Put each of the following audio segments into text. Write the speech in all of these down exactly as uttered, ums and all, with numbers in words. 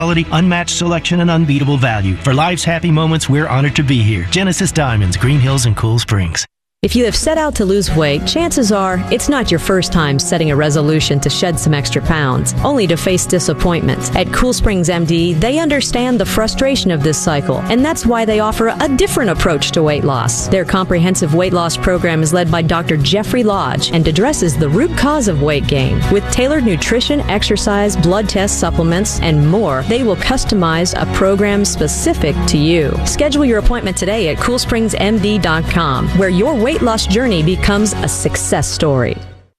Quality, unmatched selection, and unbeatable value. For life's happy moments, we're honored to be here. Genesis Diamonds, Green Hills and Cool Springs. If you have set out to lose weight, chances are it's not your first time setting a resolution to shed some extra pounds, only to face disappointment. At Cool Springs M D, they understand the frustration of this cycle, and that's why they offer a different approach to weight loss. Their comprehensive weight loss program is led by Doctor Jeffrey Lodge and addresses the root cause of weight gain. With tailored nutrition, exercise, blood test supplements, and more, they will customize a program specific to you. Schedule your appointment today at cool springs m d dot com, where your weight weight loss journey becomes a success story.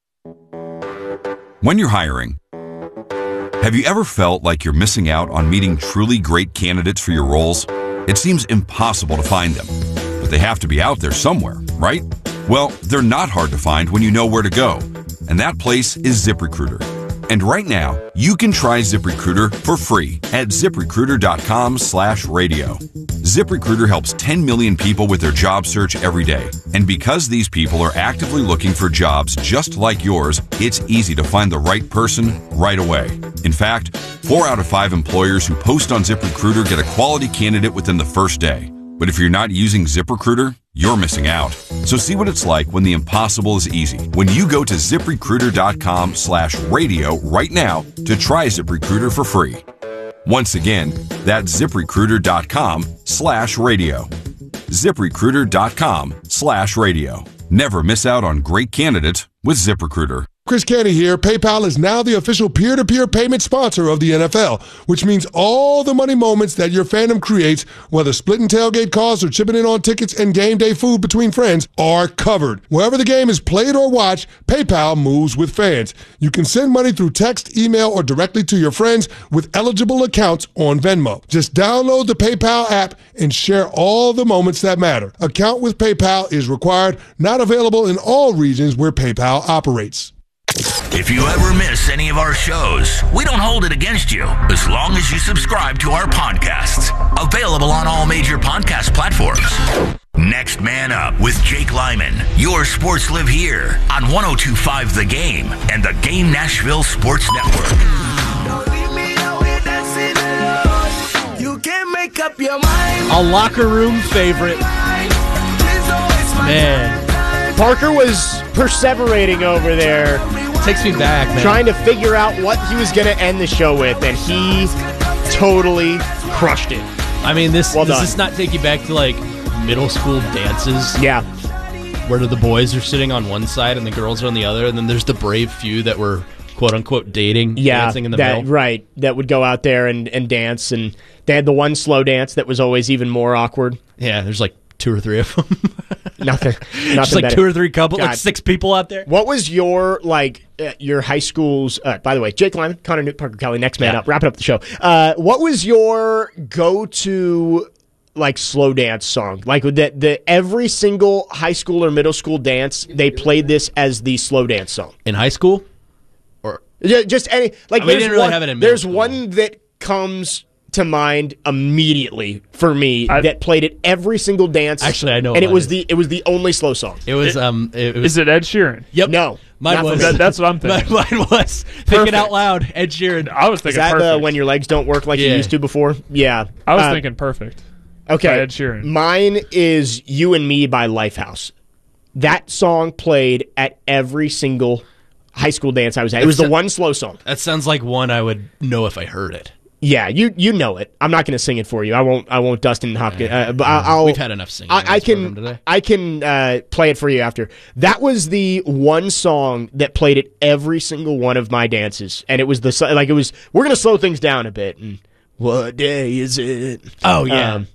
When you're hiring, have you ever felt like you're missing out on meeting truly great candidates for your roles? It seems impossible to find them, but they have to be out there somewhere, right? Well, they're not hard to find when you know where to go, and that place is ZipRecruiter. And right now, you can try ZipRecruiter for free at ZipRecruiter.com slash radio. ZipRecruiter helps ten million people with their job search every day. And because these people are actively looking for jobs just like yours, it's easy to find the right person right away. In fact, four out of five employers who post on ZipRecruiter get a quality candidate within the first day. But if you're not using ZipRecruiter, you're missing out. So see what it's like when the impossible is easy. When you go to ZipRecruiter.com slash radio right now to try ZipRecruiter for free. Once again, that's ZipRecruiter.com slash radio. ZipRecruiter.com slash radio. Never miss out on great candidates with ZipRecruiter. Chris Canty here. PayPal is now the official peer-to-peer payment sponsor of the N F L, which means all the money moments that your fandom creates, whether splitting tailgate costs or chipping in on tickets and game day food between friends, are covered. Wherever the game is played or watched, PayPal moves with fans. You can send money through text, email, or directly to your friends with eligible accounts on Venmo. Just download the PayPal app and share all the moments that matter. Account with PayPal is required, not available in all regions where PayPal operates. If you ever miss any of our shows, we don't hold it against you as long as you subscribe to our podcasts. Available on all major podcast platforms. Next Man Up with Jake Lyman. Your sports live here on one oh two point five The Game and the Game Nashville Sports Network. You can't make up your mind. A locker room favorite. Man. Parker was perseverating over there. Takes me back, man. Trying to figure out what he was going to end the show with, and he totally crushed it. I mean, this well does done. this not take you back to, like, middle school dances? Yeah. Where the boys are sitting on one side and the girls are on the other, and then there's the brave few that were, quote-unquote, dating, yeah, dancing in the that, middle. Right, that would go out there and, and dance, and they had the one slow dance that was always even more awkward. Yeah, there's like two or three of them. Nothing. Nothing Just like better. two or three couple, God. like six people out there. What was your, like, uh, your high school's, uh, by the way, Jake Lyman, Connor Newt, Parker Kelly, next man Yeah. up, wrapping up the show. Uh, what was your go-to, like, slow dance song? Like, the, the every single high school or middle school dance, they played this as the slow dance song. In high school? Or Yeah, just any, like, I mean, we there's didn't really one, have it in middle there's school. one that comes to mind immediately for me I- that played at every single dance. Actually, I know and it what was it the it was the only slow song. It was, um, it, it was, Is it Ed Sheeran? Yep. No, Mine not was. for That, me. that's what I'm thinking. Mine, mine was. Thinking out loud, Ed Sheeran. I was Is thinking that perfect. the when your legs don't work like you Yeah. used to before? Yeah, I was Uh, thinking perfect. Okay, by Ed Sheeran. Mine is "You and Me" by Lifehouse. That song played at every single high school dance I was at. It was the That's- one slow song. That sounds like one I would know if I heard it. Yeah, you you know it. I'm not going to sing it for you. I won't. I won't. Dustin Hopkins. Uh, but I'll, I'll. We've had enough singing. I, on I this program can. today. I can uh, play it for you after. That was the one song that played at every single one of my dances, and it was the so- like it was. We're going to slow things down a bit. And what day is it? Oh yeah, Um,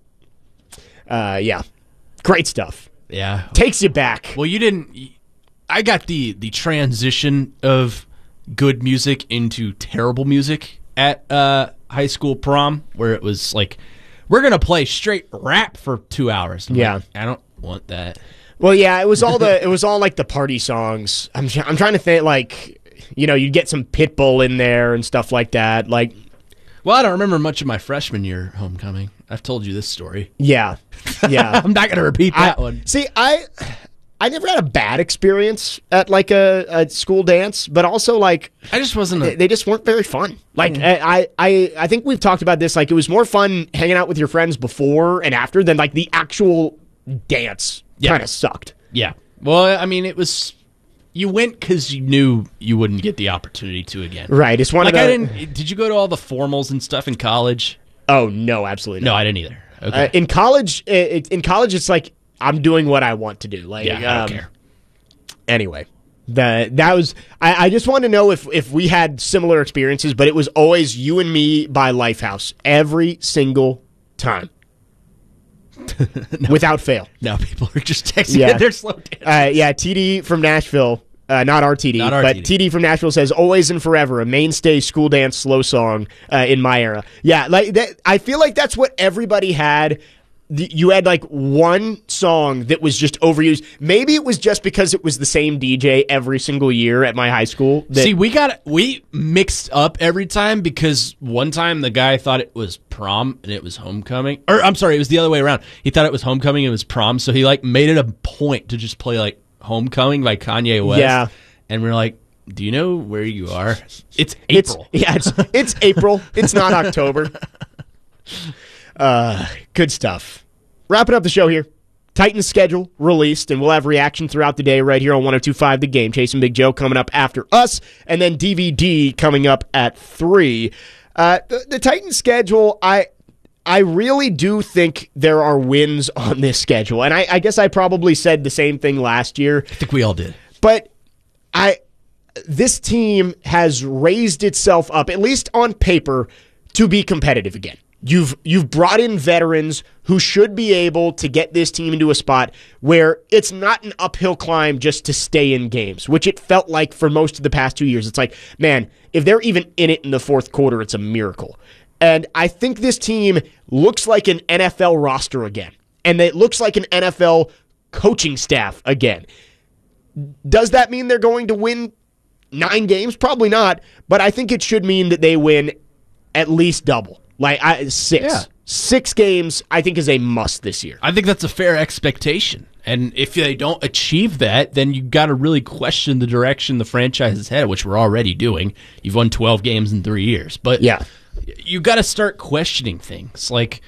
uh, yeah, great stuff. yeah. Takes you back. Well, you didn't. I got the the transition of good music into terrible music at uh, high school prom, where it was like, we're gonna play straight rap for two hours. I'm Yeah. like, I don't want that. Well, yeah, it was all the it was all like the party songs. I'm tr- I'm trying to think like, you know, you'd get some Pitbull in there and stuff like that. Like, Well, I don't remember much of my freshman year homecoming. I've told you this story. yeah, yeah. I'm not gonna repeat that I, one. See, I I never had a bad experience at like a, a school dance, but also like I just wasn't. A, they, they just weren't very fun. Like mm. I, I, I think we've talked about this. Like it was more fun hanging out with your friends before and after than like the actual dance. Yeah. Kind of sucked. Yeah. Well, I mean, it was. You went because you knew you wouldn't get the opportunity to again. Right. It's one like of the, I didn't. Did you go to all the formals and stuff in college? Oh no, absolutely not. No, I didn't either. Okay. Uh, in college, it, in college, it's like I'm doing what I want to do. Like, yeah, I um, don't care. Anyway, the that was. I, I just wanted to know if if we had similar experiences, but it was always you and me by Lifehouse every single time, no, without fail. Now people are just texting yeah. their slow dances. Uh, yeah, T D from Nashville. Uh, not R T D, not R T D, but T D from Nashville says "Always and Forever," a mainstay school dance slow song uh, in my era. Yeah, like that. I feel like that's what everybody had. The, you had like one song that was just overused. Maybe it was just because it was the same D J every single year at my high school. That, See, we got we mixed up every time because one time the guy thought it was prom and it was homecoming. Or I'm sorry, it was the other way around. He thought it was homecoming and it was prom, so he like made it a point to just play like Homecoming by Kanye West. Yeah. And we're like, do you know where you are? It's April. It's, yeah, it's, it's April. It's not October. Uh, good stuff. Wrapping up the show here. Titans schedule released, and we'll have reaction throughout the day right here on one oh two point five The Game. Chasing Big Joe coming up after us, and then D V D coming up at three. Uh, the, the Titans schedule, I... I really do think there are wins on this schedule. And I, I guess I probably said the same thing last year. I think we all did. But I, this team has raised itself up, at least on paper, to be competitive again. You've you've brought in veterans who should be able to get this team into a spot where it's not an uphill climb just to stay in games, which it felt like for most of the past two years. It's like, man, if they're even in it in the fourth quarter, it's a miracle. And I think this team looks like an N F L roster again. And it looks like an N F L coaching staff again. Does that mean they're going to win nine games? Probably not. But I think it should mean that they win at least double. Like I, six. Yeah. Six games, I think, is a must this year. I think that's a fair expectation. And if they don't achieve that, then you got to really question the direction the franchise is headed, which we're already doing. You've won twelve games in three years. But yeah. You got to start questioning things like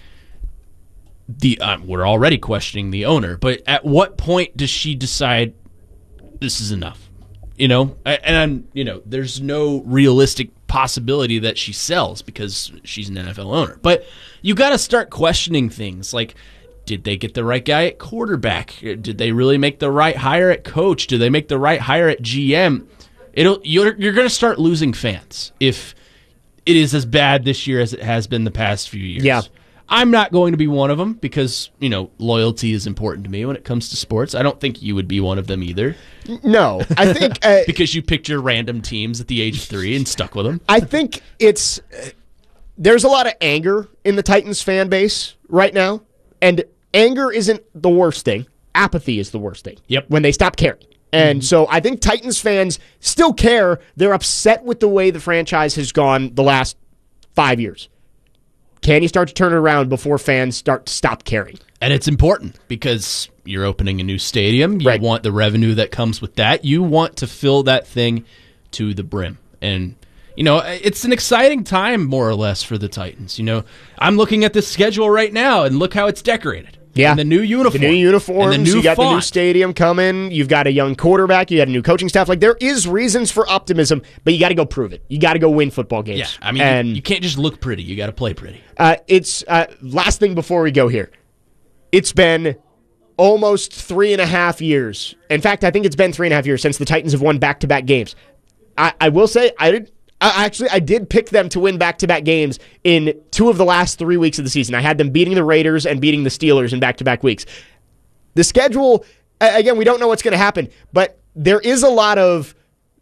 the. Uh, we're already questioning the owner, but at what point does she decide this is enough? You know, and I'm, you know, there's no realistic possibility that she sells because she's an N F L owner. But you got to start questioning things like, did they get the right guy at quarterback? Did they really make the right hire at coach? Did they make the right hire at G M? It'll you're you're going to start losing fans if it is as bad this year as it has been the past few years. Yeah. I'm not going to be one of them because, you know, loyalty is important to me when it comes to sports. I don't think you would be one of them either. No, I think... Uh, because you picked your random teams at the age of three and stuck with them. I think it's... Uh, there's a lot of anger in the Titans fan base right now, and anger isn't the worst thing. Apathy is the worst thing. Yep. When they stop caring. And mm-hmm. so I think Titans fans still care. They're upset with the way the franchise has gone the last five years. Can you start to turn it around before fans start to stop caring? And it's important because you're opening a new stadium. You right. want the revenue that comes with that. You want to fill that thing to the brim. And, you know, it's an exciting time, more or less, for the Titans. You know, I'm looking at this schedule right now, and look how it's decorated. Yeah. And the new uniform. The new uniforms. And the new you got font. the new stadium coming. You've got a young quarterback. You got a new coaching staff. Like, there is reasons for optimism, but you got to go prove it. You got to go win football games. Yeah, I mean, and, you, you can't just look pretty. You got to play pretty. Uh, it's uh, last thing before we go here. It's been almost three and a half years. In fact, I think it's been three and a half years since the Titans have won back-to-back games. I, I will say, I did. I actually, I did pick them to win back-to-back games in two of the last three weeks of the season. I had them beating the Raiders and beating the Steelers in back-to-back weeks. The schedule, again, we don't know what's going to happen, but there is a lot of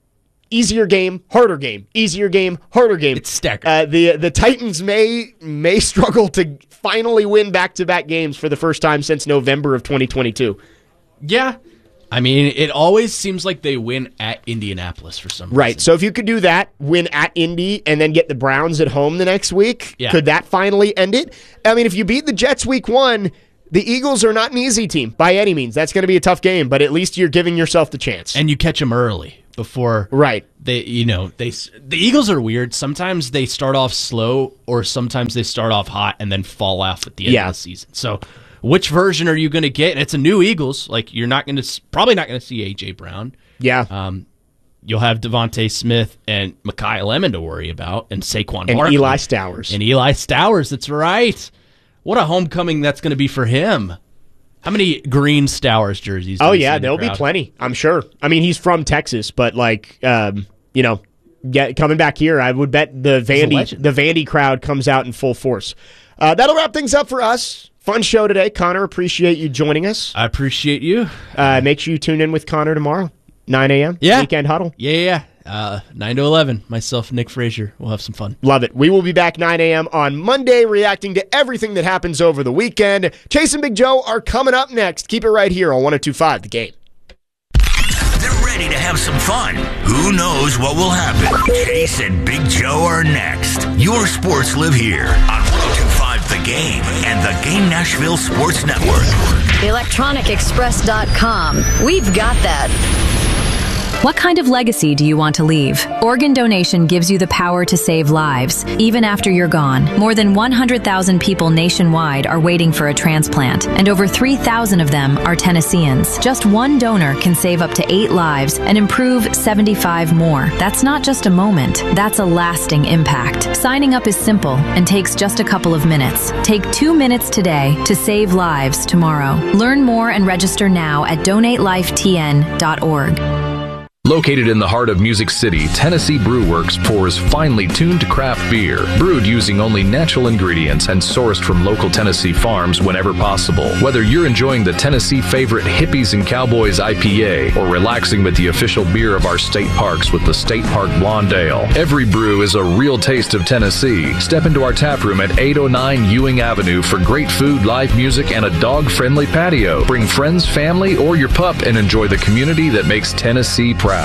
easier game, harder game, easier game, harder game. It's staggered. Uh, the the Titans may may struggle to finally win back-to-back games for the first time since November of twenty twenty-two. Yeah. I mean, it always seems like they win at Indianapolis for some reason. Right. So if you could do that, win at Indy, and then get the Browns at home the next week, yeah. could that finally end it? I mean, if you beat the Jets week one, the Eagles are not an easy team by any means. That's going to be a tough game, but at least you're giving yourself the chance. And you catch them early before right. They, you know, they the Eagles are weird. Sometimes they start off slow, or sometimes they start off hot and then fall off at the end yeah. of the season. So, which version are you going to get? And it's a new Eagles. Like you're not going to probably not going to see A J Brown. Yeah. Um, you'll have Devontae Smith and Mekhi Lemon to worry about, and Saquon and Barkley. Eli Stowers. And Eli Stowers. That's right. What a homecoming that's going to be for him. How many green Stowers jerseys? Oh, yeah, there'll be plenty, I'm sure. I mean, he's from Texas, but, like, um, you know, get, coming back here, I would bet the Vandy the Vandy crowd comes out in full force. Uh, that'll wrap things up for us. Fun show today. Connor, appreciate you joining us. I appreciate you. Uh, make sure you tune in with Connor tomorrow, nine a.m. Yeah. Weekend Huddle. Yeah, yeah. Uh, nine to eleven. Myself and Nick Frazier. We'll have some fun. Love it. We will be back nine a.m. on Monday reacting to everything that happens over the weekend. Chase and Big Joe are coming up next. Keep it right here on one oh two point five The Game. They're ready to have some fun. Who knows what will happen? Chase and Big Joe are next. Your sports live here on one oh two point five The Game and the Game Nashville Sports Network. electronic express dot com. We've got that. What kind of legacy do you want to leave? Organ donation gives you the power to save lives, even after you're gone. More than one hundred thousand people nationwide are waiting for a transplant, and over three thousand of them are Tennesseans. Just one donor can save up to eight lives and improve seventy-five more. That's not just a moment, that's a lasting impact. Signing up is simple and takes just a couple of minutes. Take two minutes today to save lives tomorrow. Learn more and register now at donate life t n dot org. Located in the heart of Music City, Tennessee Brew Works pours finely tuned craft beer, brewed using only natural ingredients and sourced from local Tennessee farms whenever possible. Whether you're enjoying the Tennessee favorite Hippies and Cowboys I P A or relaxing with the official beer of our state parks with the State Park Blonde Ale, every brew is a real taste of Tennessee. Step into our tap room at eight oh nine Ewing Avenue for great food, live music, and a dog-friendly patio. Bring friends, family, or your pup and enjoy the community that makes Tennessee proud.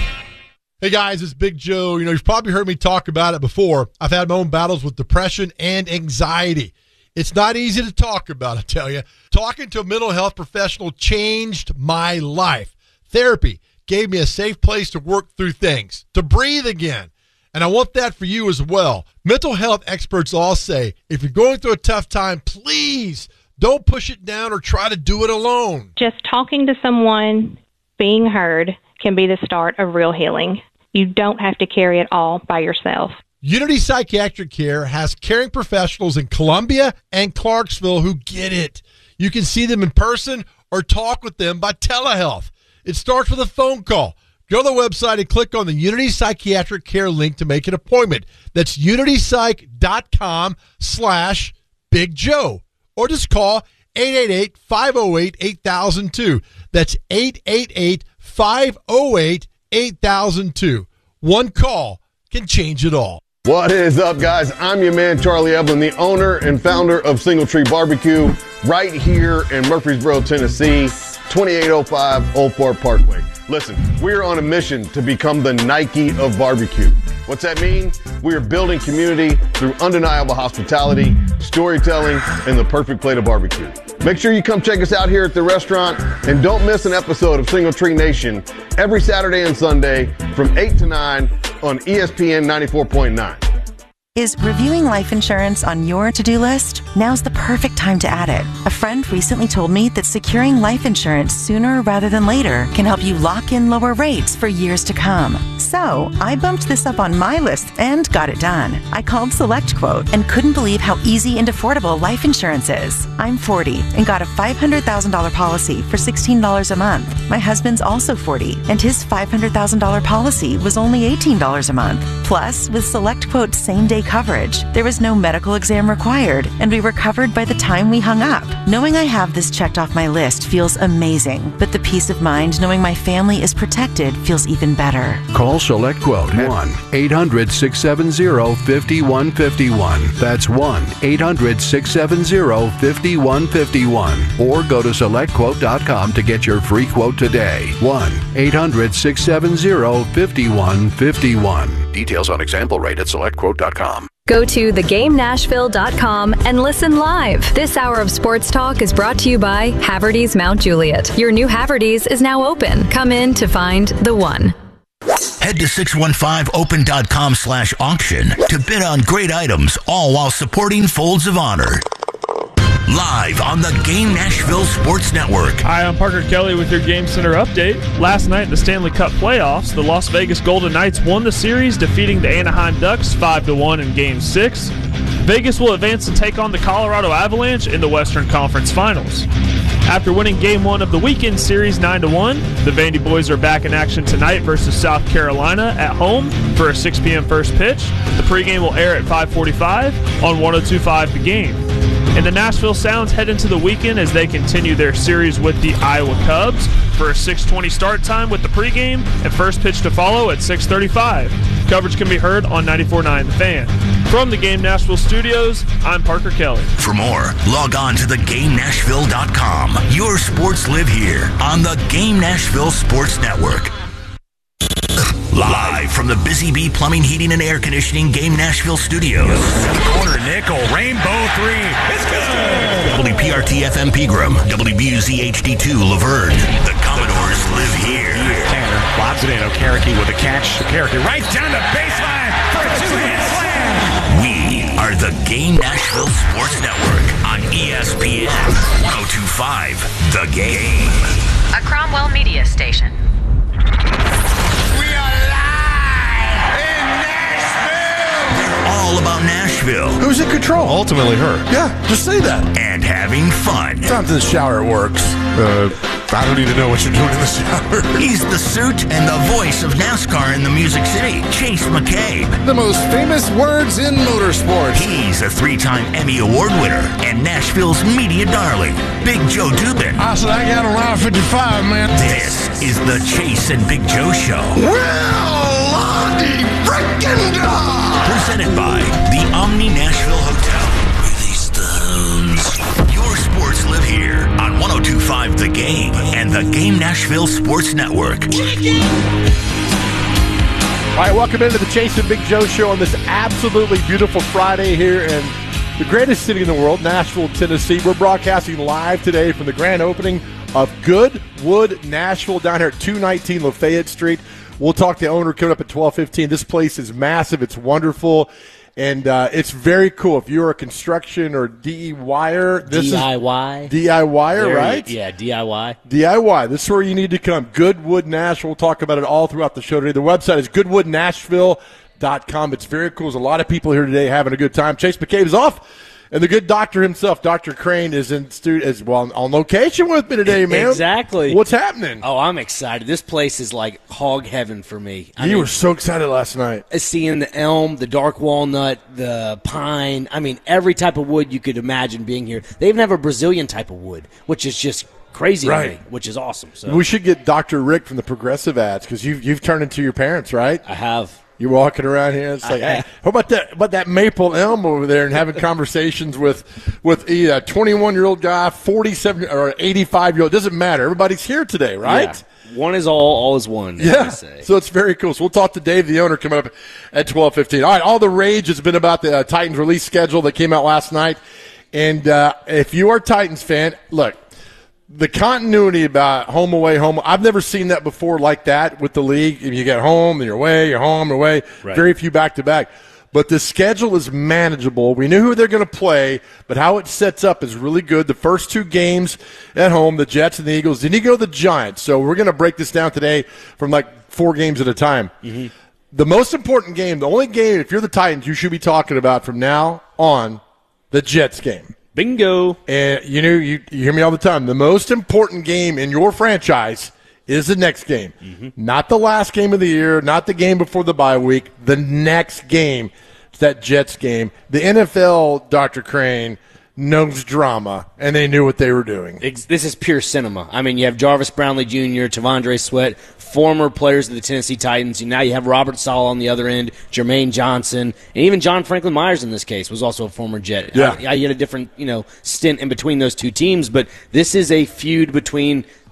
Hey guys, it's Big Joe. You know, you've probably heard me talk about it before. I've had my own battles with depression and anxiety. It's not easy to talk about, I tell you. Talking to a mental health professional changed my life. Therapy gave me a safe place to work through things, to breathe again. And I want that for you as well. Mental health experts all say, if you're going through a tough time, please don't push it down or try to do it alone. Just talking to someone, being heard, can be the start of real healing. You don't have to carry it all by yourself. Unity Psychiatric Care has caring professionals in Columbia and Clarksville who get it. You can see them in person or talk with them by telehealth. It starts with a phone call. Go to the website and click on the Unity Psychiatric Care link to make an appointment. That's unitypsych.com slash Big Joe. Or just call eight eight eight, five oh eight, eight thousand two. That's eight eight eight, five oh eight, eight thousand two. One call can change it all. What is up, guys? I'm your man, Charlie Evelyn, the owner and founder of Single Tree Barbecue right here in Murfreesboro, Tennessee, twenty-eight oh five Old Fort Parkway. Listen, we're on a mission to become the Nike of barbecue. What's that mean? We are building community through undeniable hospitality, storytelling, and the perfect plate of barbecue. Make sure you come check us out here at the restaurant, and don't miss an episode of Single Tree Nation every Saturday and Sunday from eight to nine on E S P N ninety-four point nine. Is reviewing life insurance on your to-do list? Now's the perfect time to add it. A friend recently told me that securing life insurance sooner rather than later can help you lock in lower rates for years to come. So I bumped this up on my list and got it done. I called SelectQuote and couldn't believe how easy and affordable life insurance is. I'm forty and got a five hundred thousand dollars policy for sixteen dollars a month. My husband's also forty and his five hundred thousand dollars policy was only eighteen dollars a month. Plus, with SelectQuote's same-day coverage, there was no medical exam required, and we were covered by the time we hung up. Knowing I have this checked off my list feels amazing, but the peace of mind knowing my family is protected feels even better. Call SelectQuote one eight hundred, six seven zero, five one five one. That's one eight hundred, six seven zero, five one five one. Or go to select quote dot com to get your free quote today. one eight hundred, six seven zero, five one five one. Details on example rate at select quote dot com. Go to the game nashville dot com and listen live. This hour of sports talk is brought to you by Haverty's Mount Juliet. Your new Haverty's is now open. Come in to find the one. Head to six one five open dot com slash auction to bid on great items, all while supporting Folds of Honor. Live on the Game Nashville Sports Network. Hi, I'm Parker Kelly with your Game Center update. Last night in the Stanley Cup playoffs, the Las Vegas Golden Knights won the series, defeating the Anaheim Ducks five to one in Game six. Vegas will advance to take on the Colorado Avalanche in the Western Conference Finals. After winning Game one of the weekend series nine to one, the Vandy Boys are back in action tonight versus South Carolina at home for a six p.m. first pitch. The pregame will air at five forty-five on one oh two point five The Game. And the Nashville Sounds head into the weekend as they continue their series with the Iowa Cubs for a six twenty start time with the pregame and first pitch to follow at six thirty-five. Coverage can be heard on ninety-four point nine The Fan. From the Game Nashville studios, I'm Parker Kelly. For more, log on to the game nashville dot com. Your sports live here on the Game Nashville Sports Network. Live from the Busy Bee Plumbing, Heating, and Air Conditioning Game Nashville studios. Corner nickel, rainbow three. It's good. W P R T F M Pegram, W B U Z H D two Laverne. The Commodores live here. Tanner lobs it in. Okereke with a catch. Okereke right down the baseline for a two-hand slam. We are the Game Nashville Sports Network on E S P N one oh two point five The Game. A Cromwell Media Station. All about Nashville. Who's in control? Ultimately her. Yeah, just say that. And having fun. Sometimes in the shower it works. Uh, I don't need to know what you're doing in the shower. He's the suit and the voice of NASCAR in the Music City, Chase McCabe. The most famous words in motorsports. He's a three-time Emmy Award winner and Nashville's media darling, Big Joe Dubin. I said I got around fifty-five, man. This is the Chase and Big Joe Show. Well, Lottie freaking God! Presented by the Omni Nashville Hotel. Release the hounds. Your sports live here on one oh two point five The Game and the Game Nashville Sports Network. All right, welcome into the Chase and Big Joe Show on this absolutely beautiful Friday here in the greatest city in the world, Nashville, Tennessee. We're broadcasting live today from the grand opening of Goodwood Nashville down here at two nineteen Lafayette Street. We'll talk to the owner coming up at twelve fifteen. This place is massive. It's wonderful. And uh, it's very cool. If you're a construction or D I Y-er, this D I Y. is D I Y-er, There right? you- yeah, D I Y. D I Y. This is where you need to come. Goodwood Nashville. We'll talk about it all throughout the show today. The website is goodwood nashville dot com. It's very cool. There's a lot of people here today having a good time. Chase McCabe is off. And the good doctor himself, Doctor Crane, is in studio as well on location with me today, man. Exactly. What's happening? Oh, I'm excited. This place is like hog heaven for me. I you mean, were so excited last night. seeing the elm, the dark walnut, the pine. I mean, every type of wood you could imagine being here. They even have a Brazilian type of wood, which is just crazy Right. to me, which is awesome. So We should get Doctor Rick from the Progressive Ads because you've, you've turned into your parents, right? I have. You're walking around here. It's I like, hey, have. how about that? About that maple elm over there, and having conversations with with a twenty-one year old guy, forty-seven or eighty-five year old. Doesn't matter. Everybody's here today, right? Yeah. One is all, all is one. as Yeah. they say. So it's very cool. So we'll talk to Dave, the owner, coming up at twelve fifteen. All right. All the rage has been about the uh, Titans release schedule that came out last night, and uh, if you are a Titans fan, look. The continuity about home away home, I've never seen that before like that with the league. You get home, then you're away, you're home, you're away. Right. Very few back to back. But the schedule is manageable. We knew who they're going to play, but how it sets up is really good. The first two games at home, the Jets and the Eagles. Then you go to the Giants. So we're going to break this down today from like four games at a time. Mm-hmm. The most important game, the only game, if you're the Titans, you should be talking about from now on, the Jets game. Bingo. And you know, you, you hear me all the time. The most important game in your franchise is the next game. Mm-hmm. Not the last game of the year, not the game before the bye week, the next game. It's that Jets game. The N F L, Doctor Crane, knows drama, and they knew what they were doing. Ex- This is pure cinema. I mean, you have Jarvis Brownlee Junior, Tavondre Sweat, former players of the Tennessee Titans. And now you have Robert Saleh on the other end, Jermaine Johnson, and even John Franklin Myers in this case was also a former Jet. Yeah. I, I had a different, you know, stint in between those two teams, but this is a feud between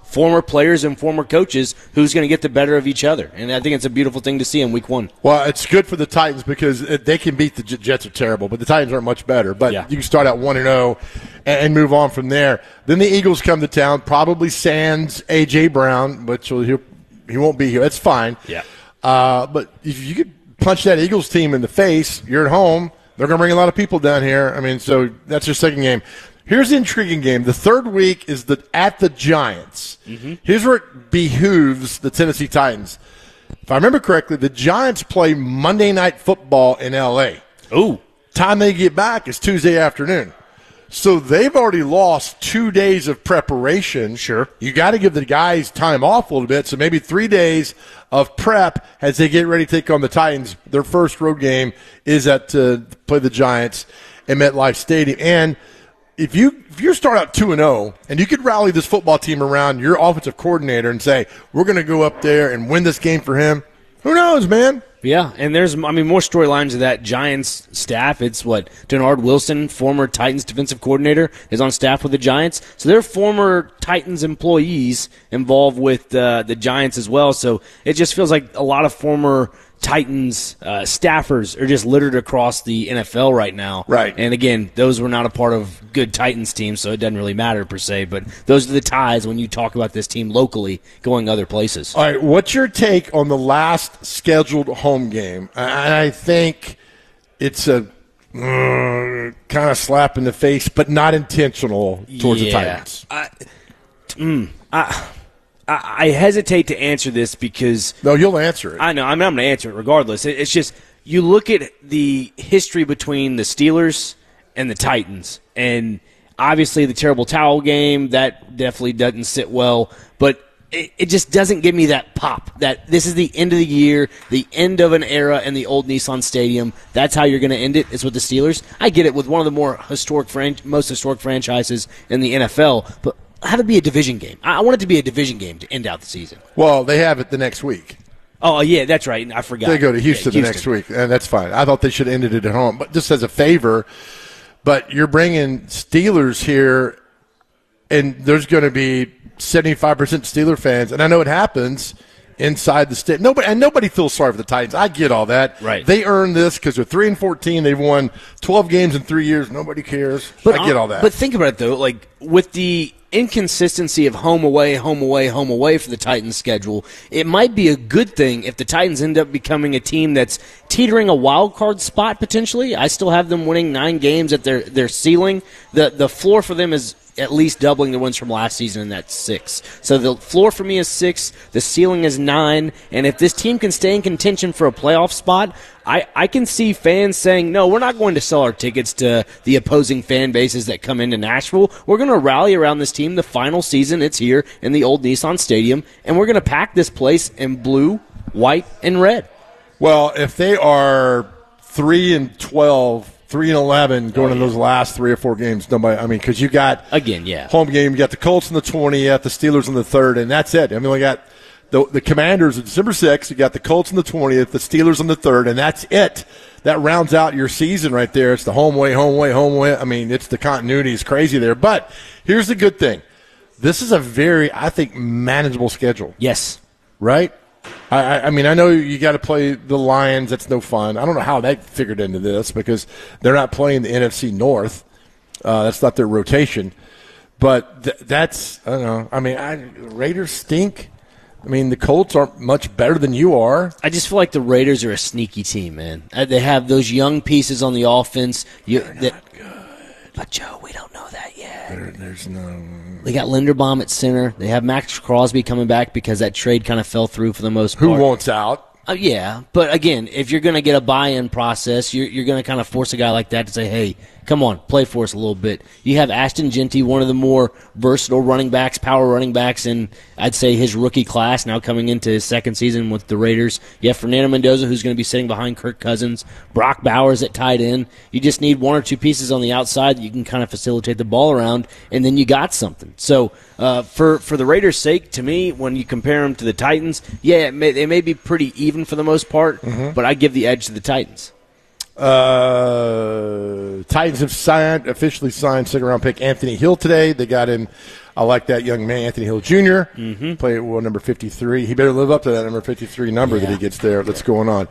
former players and former coaches who's going to get the better of each other. And I think it's a beautiful thing to see in week one. Well, it's good for the Titans because they can beat the Jets are terrible, but the Titans aren't much better. But Yeah. you can start out one and oh and move on from there. Then the Eagles come to town, probably sans A J. Brown, which he'll, he won't be here. That's fine. Yeah. Uh, but if you could punch that Eagles team in the face, you're at home. They're going to bring a lot of people down here. I mean, so that's your second game. Here's the intriguing game. The third week is the at the Giants. Mm-hmm. Here's where it behooves the Tennessee Titans. If I remember correctly, the Giants play Monday Night Football in L A. Ooh. Time they get back is Tuesday afternoon. So they've already lost two days of preparation. Sure. You got to give the guys time off a little bit. So maybe three days of prep as they get ready to take on the Titans. Their first road game is at uh, play the Giants at MetLife Stadium. And if you if you start out two and oh and you could rally this football team around your offensive coordinator and say, we're going to go up there and win this game for him, who knows, man? Yeah, and there's, I mean, more storylines of that Giants staff. It's what, Denard Wilson, former Titans defensive coordinator, is on staff with the Giants. So there are former Titans employees involved with uh, the Giants as well. So it just feels like a lot of former Titans uh, staffers are just littered across the N F L right now. Right. And again, those were not a part of good Titans teams, so it doesn't really matter per se. But those are the ties when you talk about this team locally going other places. All right, what's your take on the last scheduled home game? And I think it's a uh, kind of slap in the face, but not intentional towards Yeah. the Titans. I, mm, I, I, I hesitate to answer this because no, you'll answer it. I know. I mean, I'm going to answer it regardless. It, it's just you look at the history between the Steelers and the Titans, and obviously the terrible towel game that definitely doesn't sit well, but it, it just doesn't give me that pop. That this is the end of the year, the end of an era in the old Nissan Stadium. That's how you're going to end it. Is with the Steelers. I get it with one of the more historic, fran- most historic franchises in the N F L, but have it be a division game. I want it to be a division game to end out the season. Well, they have it the next week. Oh, yeah, that's right. I forgot. They go to Houston, yeah, the next week, and that's fine. I thought they should have ended it at home, but just as a favor. But you're bringing Steelers here, and there's going to be seventy-five percent Steeler fans, and I know it happens inside the state. Nobody and nobody feels sorry for the Titans. I get all that. Right. They earned this because they're three and fourteen. They've won twelve games in three years. Nobody cares. But, I get all that. But think about it, though. Like, with the inconsistency of home away, home away, home away for the Titans schedule, it might be a good thing if the Titans end up becoming a team that's teetering a wild card spot potentially. I still have them winning nine games at their, their ceiling. The the floor for them is at least doubling the wins from last season, and that's six. So the floor for me is six, the ceiling is nine, and if this team can stay in contention for a playoff spot, I, I can see fans saying, no, we're not going to sell our tickets to the opposing fan bases that come into Nashville. We're going to rally around this team the final season. It's here in the old Nissan Stadium, and we're going to pack this place in blue, white, and red. Well, if they are three and twelve, three and eleven going Oh, into those last three or four games, nobody. I mean, because you got again, yeah, home game. You got the Colts in the twentieth, the Steelers in the third, and that's it. I mean, we got the the Commanders on December sixth. You got the Colts in the twentieth, the Steelers in the third, and that's it. That rounds out your season right there. It's the home way, home way, home way. I mean, it's the continuity is crazy there. But here's the good thing: this is a very, I think, manageable schedule. Yes, right. I, I mean, I know you got to play the Lions. That's no fun. I don't know how that figured into this because they're not playing the N F C North. Uh, that's not their rotation. But th- that's, I don't know. I mean, I, Raiders stink. I mean, the Colts aren't much better than you are. I just feel like the Raiders are a sneaky team, man. Uh, They have those young pieces on the offense. You, They're that, not good. But, Joe, we don't know that yet. There, there's no. They got Linderbaum at center. They have Max Crosby coming back because that trade kind of fell through for the most part. Who wants out? Uh, yeah, but again, if you're going to get a buy-in process, you're, you're going to kind of force a guy like that to say, hey, come on, play for us a little bit. You have Ashton Genty, one of the more versatile running backs, power running backs in, I'd say, his rookie class, now coming into his second season with the Raiders. You have Fernando Mendoza, who's going to be sitting behind Kirk Cousins. Brock Bowers at tight end. You just need one or two pieces on the outside that you can kind of facilitate the ball around, and then you got something. So uh, for, for the Raiders' sake, to me, when you compare them to the Titans, yeah, it may, they may be pretty even for the most part, Mm-hmm. but I give the edge to the Titans. Uh, Titans have signed, officially signed second-round pick Anthony Hill today. They got him. I like that young man, Anthony Hill Junior Mm-hmm. Play at well, number fifty-three. He better live up to that number fifty-three number yeah. that he gets there. That's going on.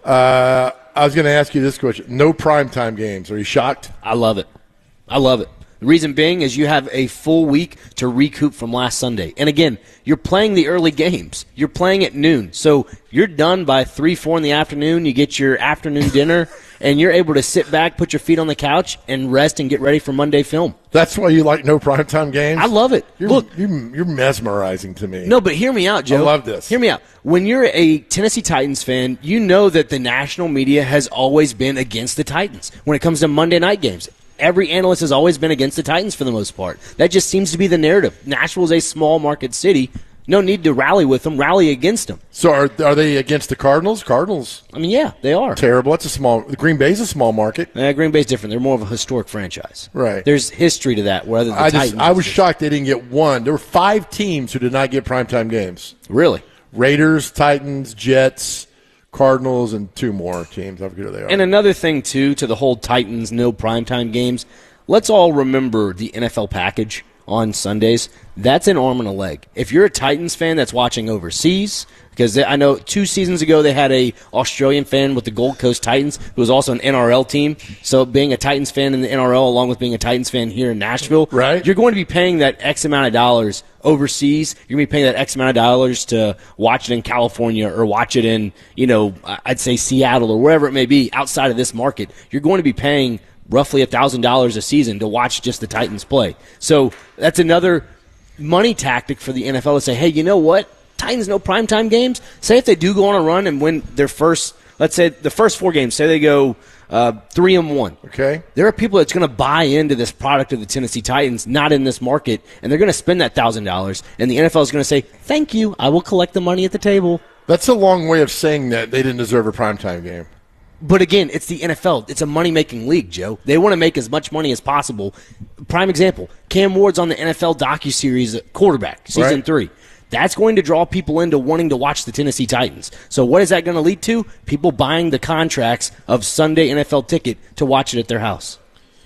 Uh, I was going to ask you this question. No primetime games. Are you shocked? I love it. I love it. The reason being is you have a full week to recoup from last Sunday. And again, you're playing the early games. You're playing at noon. So you're done by three, four in the afternoon. You get your afternoon dinner, and you're able to sit back, put your feet on the couch, and rest and get ready for Monday film. That's why you like no primetime games? I love it. You're, Look, you're, you're mesmerizing to me. No, but hear me out, Joe. I love this. Hear me out. When you're a Tennessee Titans fan, you know that the national media has always been against the Titans when it comes to Monday night games. Every analyst has always been against the Titans for the most part. That just seems to be the narrative. Nashville is a small market city. No need to rally with them. Rally against them. So are are they against the Cardinals? Cardinals? I mean, yeah, they are. Terrible. That's a small. Green Bay's a small market. Uh, Green Bay's different. They're more of a historic franchise. Right. There's history to that. Whether the I Titans. just I was shocked they didn't get one. There were five teams who did not get primetime games. Really? Raiders, Titans, Jets, Cardinals, and two more teams. I forget who they are. And another thing too to the whole Titans no primetime games. Let's all remember the N F L package on Sundays. That's an arm and a leg. If you're a Titans fan that's watching overseas, because I know two seasons ago they had a Australian fan with the Gold Coast Titans who was also an N R L team. So being a Titans fan in the N R L along with being a Titans fan here in Nashville, right? You're going to be paying that X amount of dollars overseas. You're going to be paying that X amount of dollars to watch it in California or watch it in, you know, I'd say Seattle or wherever it may be outside of this market. You're going to be paying roughly one thousand dollars a season to watch just the Titans play. So that's another money tactic for the N F L to say, hey, you know what? Titans no primetime games. Say if they do go on a run and win their first, let's say the first four games, say they go uh, three and one. Okay. There are people that's going to buy into this product of the Tennessee Titans, not in this market, and they're going to spend that one thousand dollars, and the N F L is going to say, thank you, I will collect the money at the table. That's a long way of saying that they didn't deserve a primetime game. But again, it's the N F L. It's a money-making league, Joe. They want to make as much money as possible. Prime example, Cam Ward's on the N F L docuseries quarterback, season right. three. That's going to draw people into wanting to watch the Tennessee Titans. So what is that going to lead to? People buying the contracts of Sunday N F L ticket to watch it at their house.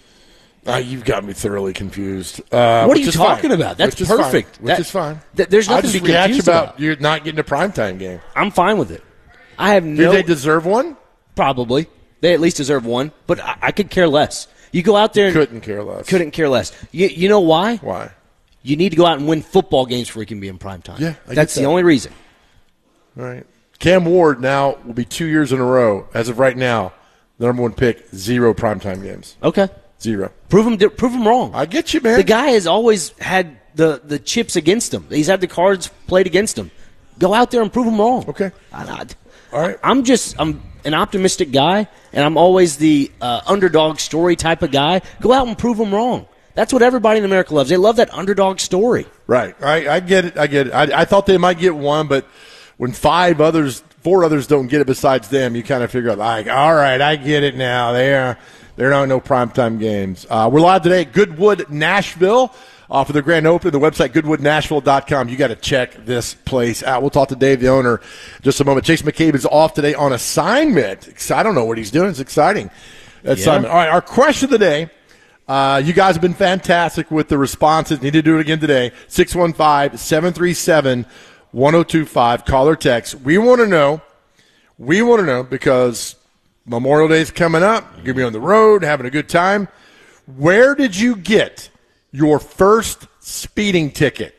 Uh, you've got me thoroughly confused. Uh, what are you talking fine. about? That's which perfect. Is which that, is fine. Th- there's nothing I just to be confused about, about. You're not getting a primetime game. I'm fine with it. I have no. Do they deserve one? Probably. They at least deserve one, but I, I could care less. You go out there and couldn't care less. Couldn't care less. You, you know why? Why? You need to go out and win football games before you can be in primetime. Yeah, I that's get that. the only reason. All right. Cam Ward now will be two years in a row, as of right now, the number one pick, zero primetime games. Okay. Zero. Prove him, prove him wrong. I get you, man. The guy has always had the, the chips against him. He's had the cards played against him. Go out there and prove him wrong. Okay. I, I, All right. I'm just I'm an optimistic guy, and I'm always the uh, underdog story type of guy. Go out and prove them wrong. That's what everybody in America loves. They love that underdog story. Right. I, I get it. I get it. I, I thought they might get one, but when five others, four others don't get it besides them, you kind of figure out, like, all right, I get it now. They're, they're not no primetime games. Uh, we're live today at Goodwood, Nashville. Uh, for the grand opening, the website goodwood nashville dot com. You got to check this place out. We'll talk to Dave, the owner, in just a moment. Chase McCabe is off today on assignment. I don't know what he's doing. It's exciting. Assignment. Yeah. All right, our question of the day. Uh, you guys have been fantastic with the responses. Need to do it again today. six one five, seven three seven, one oh two five. Call or text. We want to know. We want to know because Memorial Day is coming up. You're going to be on the road, having a good time. Where did you get your first speeding ticket?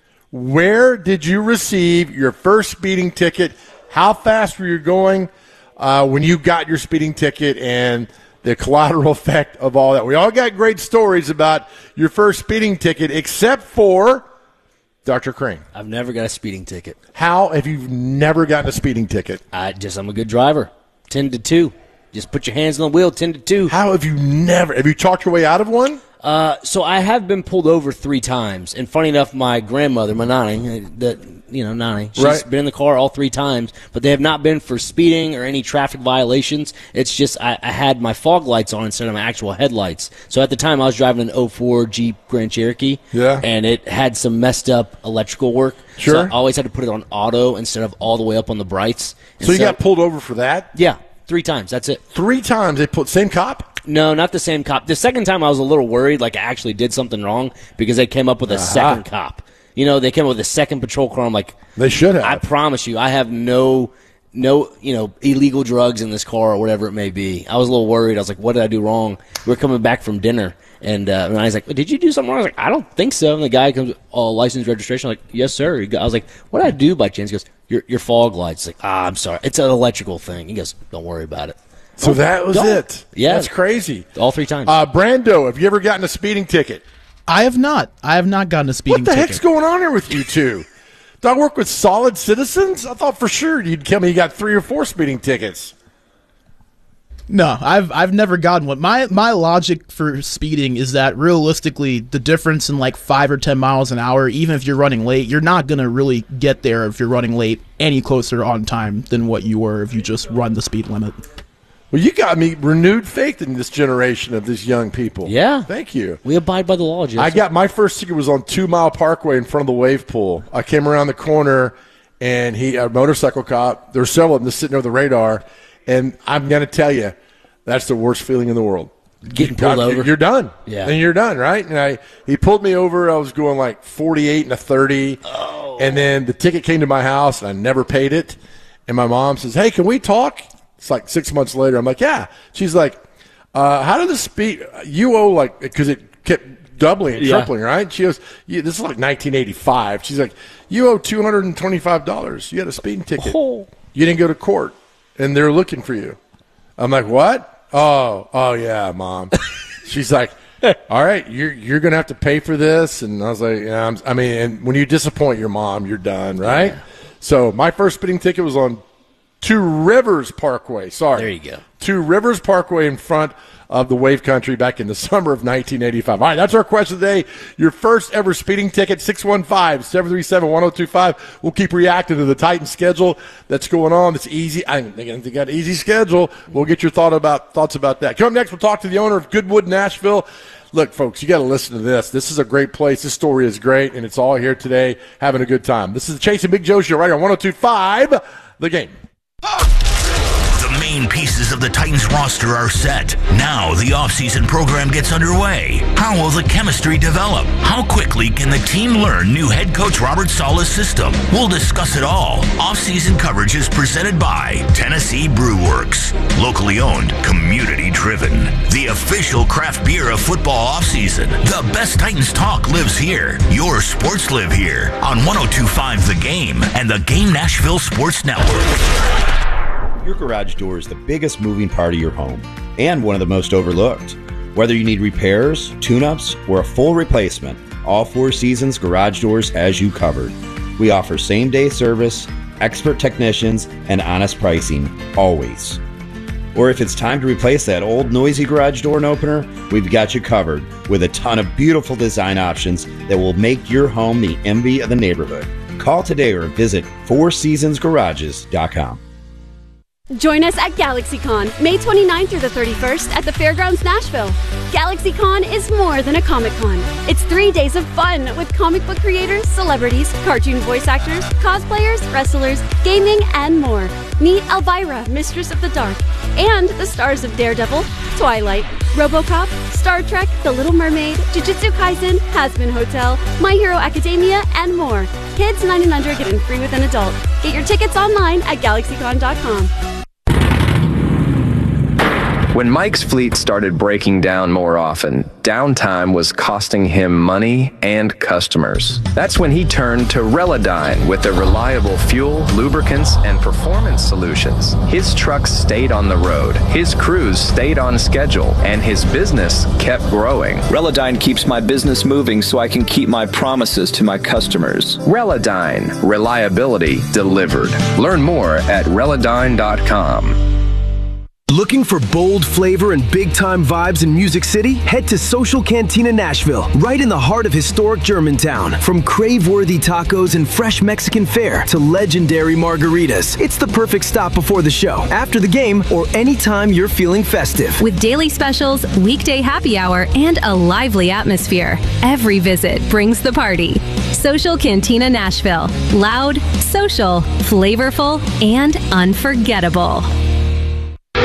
Where did you receive your first speeding ticket? How fast were you going uh, when you got your speeding ticket and the collateral effect of all that? We all got great stories about your first speeding ticket except for Doctor Crane. I've never got a speeding ticket. How have you never gotten a speeding ticket? I just I'm a good driver. ten to two. Just put your hands on the wheel, ten to two. How have you never? Have you talked your way out of one? Uh, so I have been pulled over three times, and funny enough, my grandmother, my nanny, that you know, nanny, she's right. been in the car all three times, but they have not been for speeding or any traffic violations. It's just I, I had my fog lights on instead of my actual headlights. So at the time, I was driving an oh four Jeep Grand Cherokee, yeah, and it had some messed up electrical work. Sure, so I always had to put it on auto instead of all the way up on the brights. And so you so, got pulled over for that? Yeah. three times. That's it. Three times they put same cop? No, not the same cop. The second time I was a little worried, like I actually did something wrong because they came up with a Uh-huh. second cop. You know, they came up with a second patrol car. I'm like, they should have. I promise you, I have no, no, you know, illegal drugs in this car or whatever it may be. I was a little worried. I was like, what did I do wrong? We were coming back from dinner, and, uh, and I was like, did you do something wrong? I was like, I don't think so. And the guy comes, oh, license registration. I'm like, yes, sir. He go- I was like, what did I do by chance? He goes, your your fog lights. Like, ah, I'm sorry. It's an electrical thing. He goes, don't worry about it. So that was Don't. it. Yeah. That's crazy. All three times. Uh, Brando, have you ever gotten a speeding ticket? I have not. I have not gotten a speeding What the ticket. heck's going on here with you two? Do I work with solid citizens? I thought for sure you'd tell me you got three or four speeding tickets. No, I've I've never gotten one. My my logic for speeding is that realistically, the difference in like five or ten miles an hour, even if you're running late, you're not gonna really get there if you're running late any closer on time than what you were if you just run the speed limit. Well, you got me renewed faith in this generation of these young people. Yeah. Thank you. We abide by the law, Jason. I got my first ticket was on Two Mile Parkway in front of the wave pool. I came around the corner, and he a motorcycle cop. There were several of them just sitting over the radar, and I'm going to tell you, that's the worst feeling in the world. Getting pulled over. You're done. Yeah. And you're done, right? And I he pulled me over. I was going like forty-eight and a thirty, Oh. and then the ticket came to my house, and I never paid it. And my mom says, "Hey, can we talk?" It's like six months later. I'm like, yeah. She's like, uh, how did the speed you owe like because it kept doubling and Yeah. tripling, right? She goes, yeah, this is like nineteen eighty-five. She's like, you owe two hundred and twenty-five dollars. You had a speeding ticket. Oh. You didn't go to court, and they're looking for you. I'm like, what? Oh, oh yeah, mom. She's like, all right, you're you're gonna have to pay for this, and I was like, yeah. I'm, I mean, and when you disappoint your mom, you're done, right? Yeah. So my first speeding ticket was on Two Rivers Parkway. Sorry. There you go. Two Rivers Parkway in front of the Wave Country back in the summer of nineteen eighty-five. All right, that's our question today. Your first ever speeding ticket, six one five, seven three seven, one oh two five. We'll keep reacting to the Titan schedule that's going on. It's easy. I think they got an easy schedule. We'll get your thought about thoughts about that. Come up next, we'll talk to the owner of Goodwood, Nashville. Look, folks, you got to listen to this. This is a great place. This story is great, and it's all here today having a good time. This is the Chase and Big Joe Show right on one oh two five, The Game. The main pieces of the Titans roster are set. Now the offseason program gets underway. How will the chemistry develop? How quickly can the team learn new head coach Robert Saleh's system? We'll discuss it all. Offseason coverage is presented by Tennessee Brew Works. Locally owned, community driven. The official craft beer of football offseason. The best Titans talk lives here. Your sports live here on one oh two point five The Game and the Game Nashville Sports Network. Your garage door is the biggest moving part of your home and one of the most overlooked. Whether you need repairs, tune-ups, or a full replacement, all Four Seasons Garage Doors has you covered. We offer same-day service, expert technicians, and honest pricing, always. Or if it's time to replace that old noisy garage door opener, we've got you covered with a ton of beautiful design options that will make your home the envy of the neighborhood. Call today or visit four seasons garages dot com. Join us at GalaxyCon, May twenty-ninth through the thirty-first at the Fairgrounds Nashville. GalaxyCon is more than a Comic-Con. It's three days of fun with comic book creators, celebrities, cartoon voice actors, cosplayers, wrestlers, gaming, and more. Meet Elvira, Mistress of the Dark, and the stars of Daredevil, Twilight, RoboCop, Star Trek, The Little Mermaid, Jujutsu Kaisen, Hazbin Hotel, My Hero Academia, and more. Kids nine and under get in free with an adult. Get your tickets online at Galaxy Con dot com. When Mike's fleet started breaking down more often, downtime was costing him money and customers. That's when he turned to Relodyne with their reliable fuel, lubricants, and performance solutions. His trucks stayed on the road, his crews stayed on schedule, and his business kept growing. Relodyne keeps my business moving so I can keep my promises to my customers. Relodyne, reliability delivered. Learn more at Relodyne dot com. Looking for bold flavor and big-time vibes in Music City? Head to Social Cantina Nashville, right in the heart of historic Germantown. From crave-worthy tacos and fresh Mexican fare to legendary margaritas, it's the perfect stop before the show, after the game, or anytime you're feeling festive. With daily specials, weekday happy hour, and a lively atmosphere, every visit brings the party. Social Cantina Nashville. Loud, social, flavorful, and unforgettable.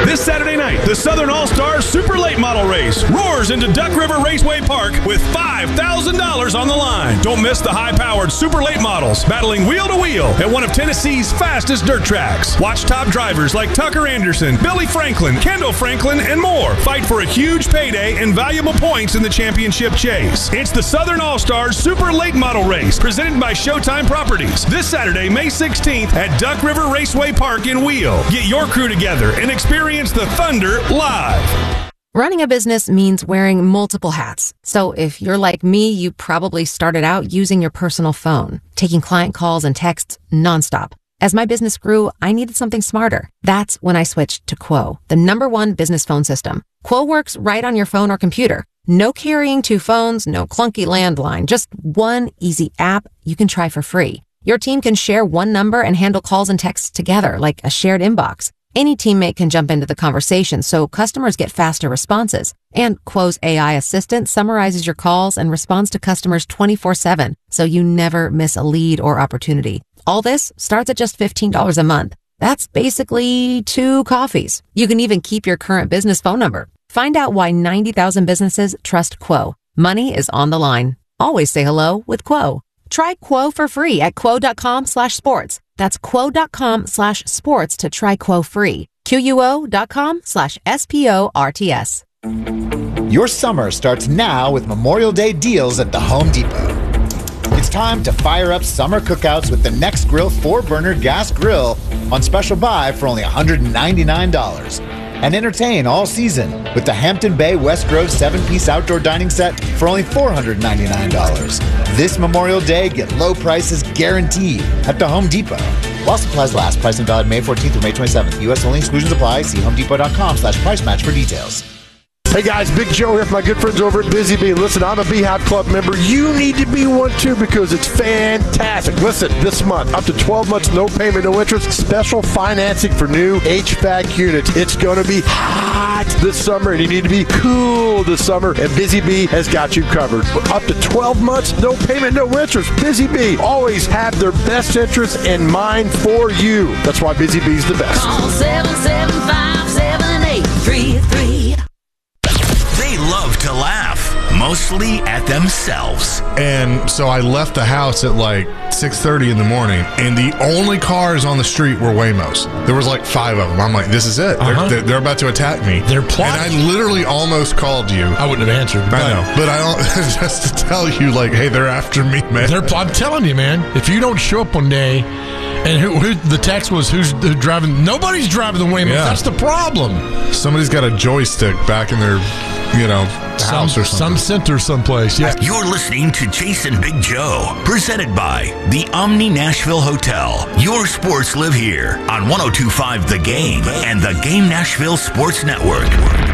This Saturday night, the Southern All-Stars Super Late Model Race roars into Duck River Raceway Park with five thousand dollars on the line. Don't miss the high-powered Super Late Models battling wheel to wheel at one of Tennessee's fastest dirt tracks. Watch top drivers like Tucker Anderson, Billy Franklin, Kendall Franklin, and more fight for a huge payday and valuable points in the championship chase. It's the Southern All-Stars Super Late Model Race presented by Showtime Properties this Saturday, May sixteenth at Duck River Raceway Park in Wheel. Get your crew together and experience the Thunder live. Running a business means wearing multiple hats. So if you're like me, you probably started out using your personal phone, taking client calls and texts nonstop. As my business grew, I needed something smarter. That's when I switched to Quo, the number one business phone system. Quo works right on your phone or computer. No carrying two phones, no clunky landline, just one easy app you can try for free. Your team can share one number and handle calls and texts together like a shared inbox. Any teammate can jump into the conversation, so customers get faster responses. And Quo's A I assistant summarizes your calls and responds to customers twenty-four seven, so you never miss a lead or opportunity. All this starts at just fifteen dollars a month. That's basically two coffees. You can even keep your current business phone number. Find out why ninety thousand businesses trust Quo. Money is on the line. Always say hello with Quo. Try Quo for free at quo.com slash sports. That's quo.com slash sports to try Quo free. Quo.com slash S-P-O-R-T-S. Your summer starts now with Memorial Day deals at the Home Depot. It's time to fire up summer cookouts with the Next Grill four burner gas grill on special buy for only one hundred ninety-nine dollars. And entertain all season with the Hampton Bay West Grove seven-piece outdoor dining set for only four hundred ninety-nine dollars. This Memorial Day, get low prices guaranteed at the Home Depot. While supplies last, price and valid May fourteenth through May twenty-seventh. U S only, exclusions apply. See homedepot.com slash price match for details. Hey guys, Big Joe here for my good friends over at Busy Bee. Listen, I'm a Beehive Club member. You need to be one too because it's fantastic. Listen, this month, up to twelve months, no payment, no interest, special financing for new H V A C units. It's going to be hot this summer and you need to be cool this summer, and Busy Bee has got you covered. Up to twelve months, no payment, no interest. Busy Bee always have their best interest in mind for you. That's why Busy Bee's the best. Call seven seven five, seven eight three three. They love to laugh, mostly at themselves. And so I left the house at like six thirty in the morning, and the only cars on the street were Waymos. There was like five of them. I'm like, this is it. Uh-huh. They're, they're about to attack me. They're plotting. And I literally almost called you. I wouldn't have answered. I know. But I don't, just to tell you, like, hey, they're after me, man. They're, I'm telling you, man, if you don't show up one day, and who, who the text was, who's who driving? Nobody's driving the Waymos. Yeah. That's the problem. Somebody's got a joystick back in their, you know, some, house or something. Some center someplace, yeah. You're listening to Chasing Big Joe, presented by the Omni Nashville Hotel. Your sports live here on one oh two point five The Game and the Game Nashville Sports Network.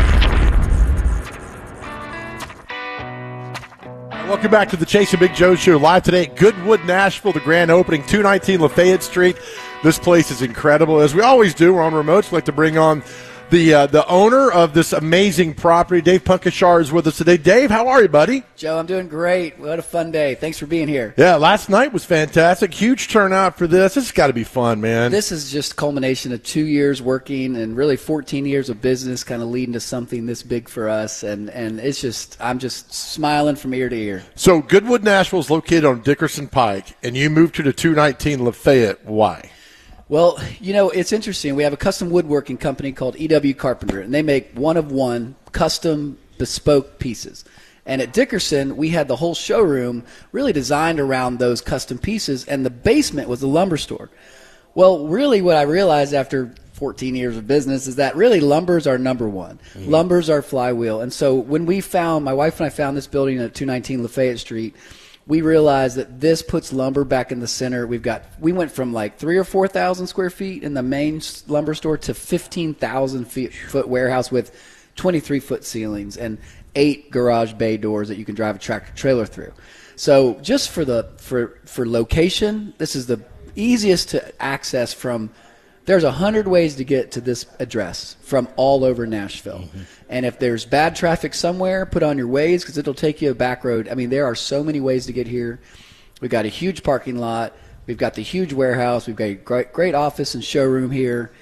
Welcome back to the Chasing Big Joe Show, live today at Goodwood, Nashville, the grand opening, two nineteen Lafayette Street. This place is incredible. As we always do, we're on remotes. We like to bring on the uh, the owner of this amazing property. Dave Punkashar is with us today. Dave, how are you, buddy? Joe, I'm doing great. What a fun day. Thanks for being here. Yeah, last night was fantastic. Huge turnout for this. This has got to be fun, man. This is just culmination of two years working and really fourteen years of business kind of leading to something this big for us. And, and it's just, I'm just smiling from ear to ear. So Goodwood, Nashville is located on Dickerson Pike, and you moved to the two nineteen Lafayette. Why? Well, you know, it's interesting. We have a custom woodworking company called E W Carpenter, and they make one-of-one custom bespoke pieces. And at Dickerson, we had the whole showroom really designed around those custom pieces, and the basement was the lumber store. Well, really what I realized after fourteen years of business is that really lumber's our number one. Mm-hmm. Lumber's our flywheel. And so when we found, my wife and I found this building at two nineteen Lafayette Street, we realized that this puts lumber back in the center. We've got, we went from like three or four thousand square feet in the main lumber store to fifteen thousand foot warehouse with twenty-three foot ceilings and eight garage bay doors that you can drive a tractor trailer through. So just for the for for location, this is the easiest to access from. There's a hundred ways to get to this address from all over Nashville. Mm-hmm. And if there's bad traffic somewhere, put on your Waze because it'll take you a back road. I mean, there are so many ways to get here. We've got a huge parking lot. We've got the huge warehouse. We've got a great, great office and showroom here.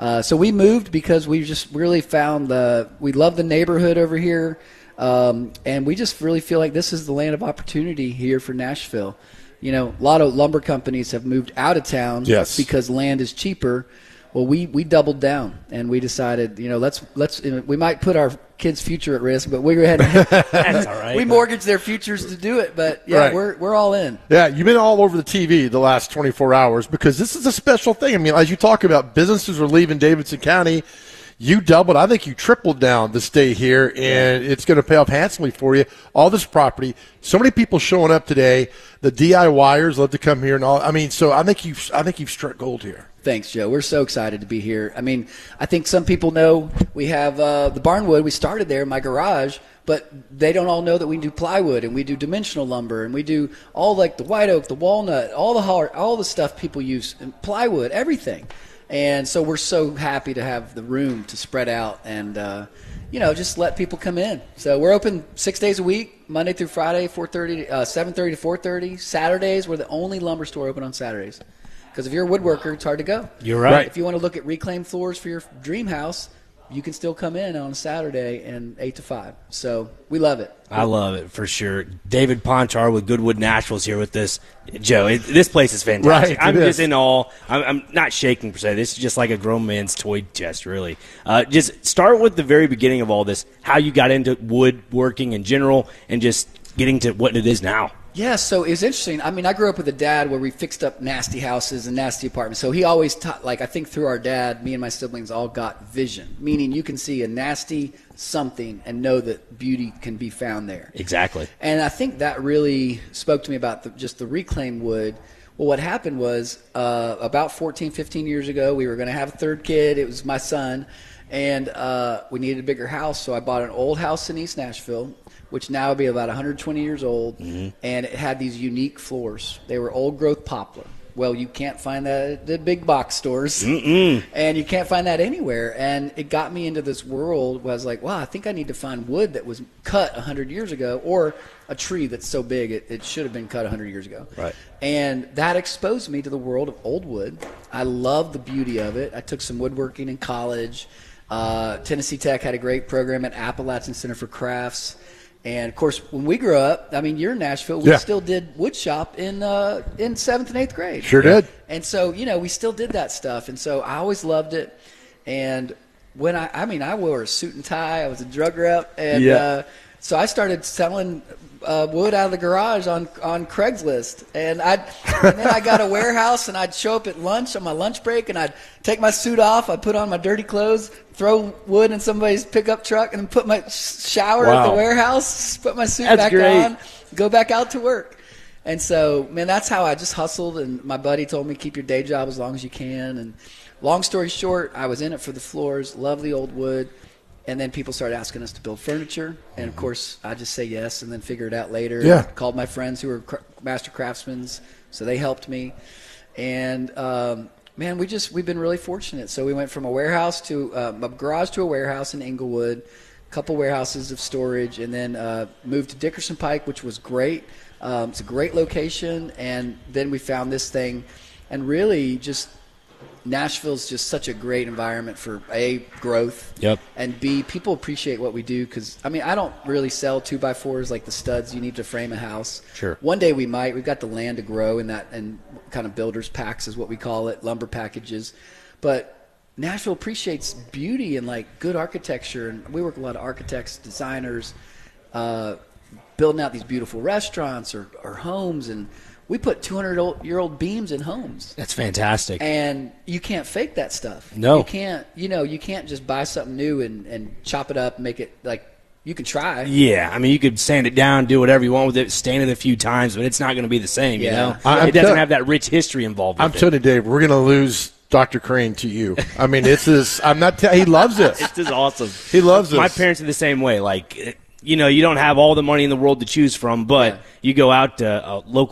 Uh, so we moved because we just really found the we love the neighborhood over here, um, and we just really feel like this is the land of opportunity here for Nashville. You know, a lot of lumber companies have moved out of town yes. because land is cheaper. Well, we, we doubled down, and we decided, you know, let's let's we might put our kids' future at risk, but we had That's all right. we mortgaged their futures to do it. But yeah, Right. we're we're all in. Yeah, you've been all over the T V the last twenty-four hours because this is a special thing. I mean, as you talk about businesses are leaving Davidson County, you doubled, I think you tripled down to stay here, and it's going to pay off handsomely for you. All this property, so many people showing up today. The DIYers love to come here and all. I mean, so I think you've I think you've struck gold here. Thanks, Joe. We're so excited to be here. I mean, I think some people know we have uh, the Barnwood. We started there in my garage, but they don't all know that we do plywood and we do dimensional lumber and we do all like the white oak, the walnut, all the hard, all the stuff people use, and plywood, everything. And so we're so happy to have the room to spread out and, uh, you know, just let people come in. So we're open six days a week, Monday through Friday, four thirty, uh, seven thirty to four thirty. Saturdays, we're the only lumber store open on Saturdays. Because if you're a woodworker, it's hard to go. You're right. If you want to look at reclaimed floors for your dream house, you can still come in on a Saturday and eight to five. So we love it. I love it for sure. David Ponchar with Goodwood Nashville is here with us. Joe, it, this place is fantastic. Right, I'm it just is. in awe. I'm, I'm not shaking per se. This is just like a grown man's toy chest, really. Uh, just start with the very beginning of all this, how you got into woodworking in general, and just getting to what it is now. Yeah, so it was interesting. I mean, I grew up with a dad where we fixed up nasty houses and nasty apartments. So he always taught, like, I think through our dad, me and my siblings all got vision, meaning you can see a nasty something and know that beauty can be found there. Exactly. And I think that really spoke to me about the, just the reclaimed wood. Well, what happened was uh, about fourteen, fifteen years ago, we were going to have a third kid. It was my son. And uh, we needed a bigger house, so I bought an old house in East Nashville, which now would be about one hundred twenty years old, mm-hmm. and it had these unique floors. They were old-growth poplar. Well, you can't find that at the big box stores, Mm-mm. and you can't find that anywhere. And it got me into this world where I was like, wow, I think I need to find wood that was cut one hundred years ago, or a tree that's so big it, it should have been cut one hundred years ago. Right. And that exposed me to the world of old wood. I love the beauty of it. I took some woodworking in college. Uh, Tennessee Tech had a great program at Appalachian Center for Crafts. And, of course, when we grew up, I mean, you're in Nashville, we Yeah. still did wood shop in uh, in seventh and eighth grade. Sure did. And so, you know, we still did that stuff. And so I always loved it. And when I, I mean, I wore a suit and tie. I was a drug rep. And Yeah. uh, so I started selling uh, wood out of the garage on, on Craigslist. And, I'd, and then I got a warehouse, and I'd show up at lunch on my lunch break, and I'd take my suit off. I'd put on my dirty clothes, throw wood in somebody's pickup truck, and then put my shower at Wow. the warehouse, put my suit That's back great. on, go back out to work. And so, man, that's how I just hustled. And my buddy told me, keep your day job as long as you can. And long story short, I was in it for the floors, love the old wood. And then people started asking us to build furniture. And, of course, I just say yes and then figure it out later. Yeah. Called my friends who were cr- master craftsmen, so they helped me. And, um, man, we just, we've been really fortunate. So we went from a warehouse to um, a garage to a warehouse in Inglewood, a couple warehouses of storage, and then uh, moved to Dickerson Pike, which was great. Um, it's a great location. And then we found this thing. And really just Nashville's just such a great environment for, A, growth. Yep. And B, people appreciate what we do because, I mean, I don't really sell two by fours like the studs you need to frame a house. Sure. One day we might. We've got the land to grow in that, and kind of builder's packs is what we call it, lumber packages. But Nashville appreciates beauty and, like, good architecture. And we work with a lot of architects, designers, uh, building out these beautiful restaurants or, or homes. And we put two hundred year old beams in homes. That's fantastic. And you can't fake that stuff. No. You can't, you know, you can't just buy something new and, and chop it up and make it, like, you can try. Yeah, I mean, you could sand it down, do whatever you want with it, stain it a few times, but it's not going to be the same, you Yeah. know? I'm it doesn't tell- have that rich history involved with I'm it. telling you, Dave, we're going to lose Doctor Crane to you. I mean, it's this. I'm not. T- he loves this. It's just awesome. He loves this. My parents are the same way. Like, you know, you don't have all the money in the world to choose from, but you go out to a local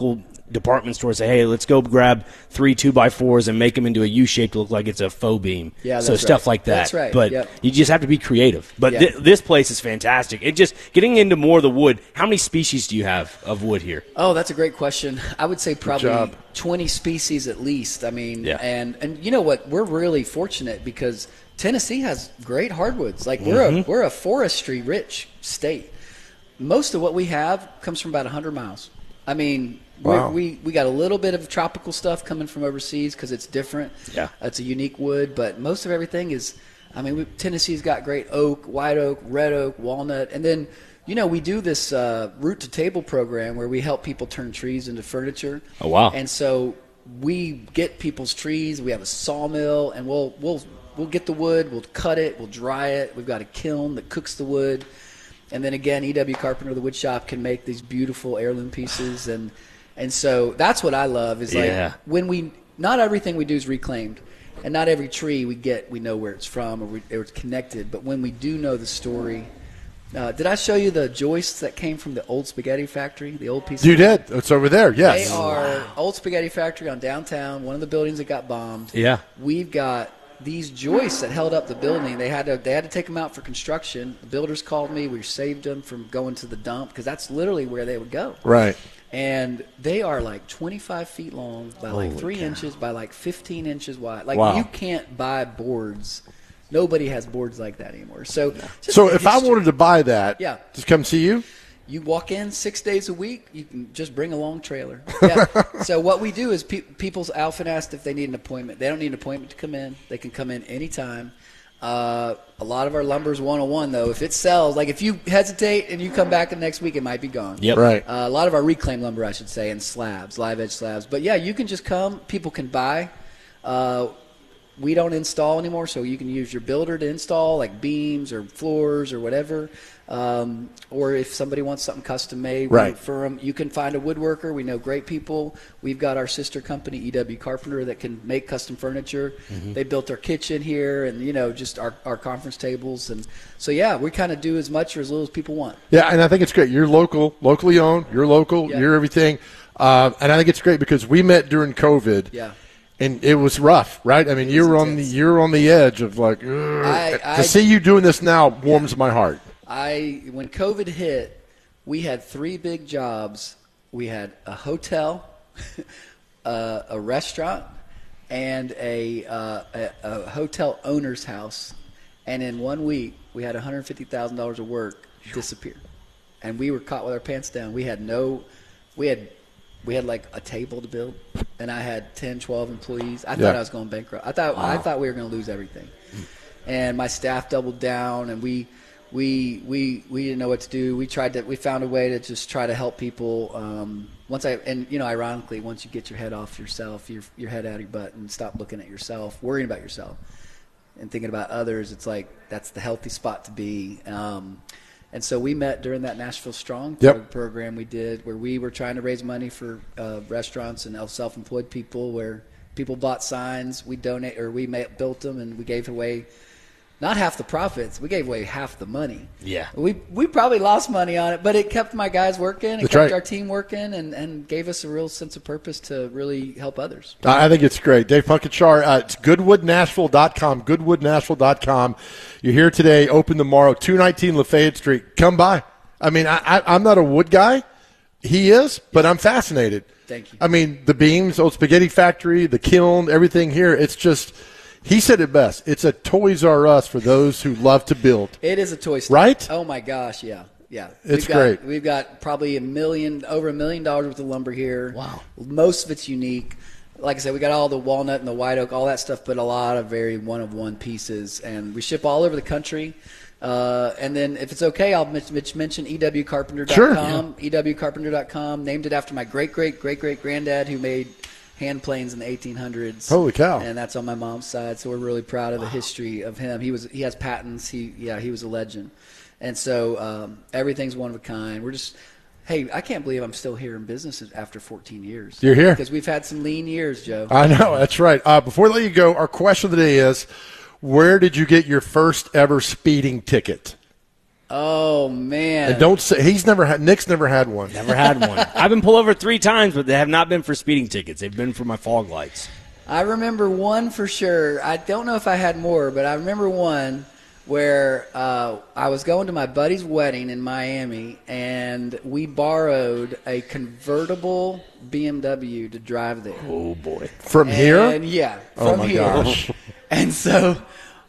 department store and say, hey, let's go grab three two by fours and make them into a U shape to look like it's a faux beam. Yeah, that's so stuff right. like that. That's right. But yep. you just have to be creative. But Yeah. th- this place is fantastic. It just getting into more of the wood. How many species do you have of wood here? Oh, that's a great question. I would say probably job. twenty species at least. I mean, Yeah. and and you know what? We're really fortunate because Tennessee has great hardwoods. Like we're a Mhm. we're a forestry rich state. Most of what we have comes from about one hundred miles. I mean, Wow. we, we we got a little bit of tropical stuff coming from overseas because it's different. Yeah. It's a unique wood, but most of everything is, I mean, we, Tennessee's got great oak, white oak, red oak, walnut, and then, you know, we do this uh, root to table program where we help people turn trees into furniture. Oh, wow. And so we get people's trees. We have a sawmill, and we'll we'll we'll get the wood, we'll cut it, we'll dry it. We've got a kiln that cooks the wood, and then again, E W Carpenter, the wood shop, can make these beautiful heirloom pieces, and and so that's what I love is like Yeah. when we not everything we do is reclaimed. And not every tree we get, we know where it's from or, we, or it's connected. But when we do know the story, uh, did I show you the joists that came from the old spaghetti factory, the old piece? You did. It's over there. Yes. They are old spaghetti factory on downtown, one of the buildings that got bombed. Yeah. We've got these joists that held up the building. They had to they had to take them out for construction. The builders called me. We saved them from going to the dump because that's literally where they would go. Right. And they are like twenty-five feet long by like Holy three cow. inches by like fifteen inches wide. Like Wow. you can't buy boards. Nobody has boards like that anymore. So, just So the if I history. wanted to buy that, Yeah. just come see you? You walk in six days a week. You can just bring a long trailer. Yeah. So what we do is pe- people's Alpha asked if they need an appointment. They don't need an appointment to come in. They can come in anytime. Uh, a lot of our lumber's one oh one though. If it sells, like if you hesitate and you come back the next week, it might be gone. Yep. Right. Uh, a lot of our reclaimed lumber, I should say, and slabs, live edge slabs. But yeah, you can just come. People can buy. Uh, we don't install anymore, so you can use your builder to install, like beams or floors or whatever. Um, or if somebody wants something custom made Right. for them, you can find a woodworker. We know great people. We've got our sister company, E W Carpenter, that can make custom furniture. Mm-hmm. They built our kitchen here, and you know, just our, our conference tables. And so, yeah, we kind of do as much or as little as people want. Yeah, and I think it's great. You're local, locally owned. You're local. Yeah. You're everything. Uh, and I think it's great because we met during COVID. Yeah. And it was rough, right? I mean, you were on the you're on the edge of like. ugh. I- to I- see you doing this now warms my heart. I when COVID hit, we had three big jobs. We had a hotel, uh, a restaurant, and a, uh, a a hotel owner's house. And in one week, we had one hundred fifty thousand dollars of work disappear, and we were caught with our pants down. We had no, we had. We had like a table to build, and I had ten, twelve employees. I Yeah. thought I was going bankrupt. I thought I Wow. thought we were going to lose everything, and my staff doubled down, and we we we we didn't know what to do. We tried to we found a way to just try to help people. Um, once I and you know, ironically, once you get your head off yourself, your your head out of your butt, and stop looking at yourself, worrying about yourself, and thinking about others, it's like that's the healthy spot to be. Um, And so we met during that Nashville Strong Yep. pro- program we did, where we were trying to raise money for uh, restaurants and self-employed people, where people bought signs, we donate or we ma- built them, and we gave away not half the profits, we gave away half the money. Yeah. We we probably lost money on it, but it kept my guys working, it That's kept right. our team working, and, and gave us a real sense of purpose to really help others. I I think it's great. Dave Punkachar, uh, it's goodwood nashville dot com, goodwood nashville dot com. You're here today, open tomorrow, two nineteen Lafayette Street. Come by. I mean, I, I, I'm not a wood guy. He is, but I'm fascinated. Thank you. I mean, the beams, old spaghetti factory, the kiln, everything here, it's just, he said it best. It's a Toys R Us for those who love to build. It is a toy store. Right? Oh, my gosh, yeah. Yeah. It's we've got, great. We've got probably a million, over a million dollars worth of lumber here. Wow. Most of it's unique. Like I said, we got all the walnut and the white oak, all that stuff, but a lot of very one-of-one pieces. And we ship all over the country. Uh, and then if it's okay, I'll men- men- mention E W carpenter dot com. Sure. E W carpenter dot com. Named it after my great-great-great-great-granddad who made hand planes in the eighteen hundreds. Holy cow. And that's on my mom's side, so we're really proud of the history of him. He was he has patents. He yeah, he was a legend. And so um, everything's one of a kind. We're just hey, I can't believe I'm still here in business after fourteen years. You're here. Because we've had some lean years, Joe. I know, that's right. Uh, before I let you go, our question of the day is, where did you get your first ever speeding ticket? Oh man! And don't say he's never had. Nick's never had one. Never had one. I've been pulled over three times, but they have not been for speeding tickets. They've been for my fog lights. I remember one for sure. I don't know if I had more, but I remember one where uh, I was going to my buddy's wedding in Miami, and we borrowed a convertible B M W to drive there. Oh boy! From and, here? Yeah. From oh my here. gosh! And so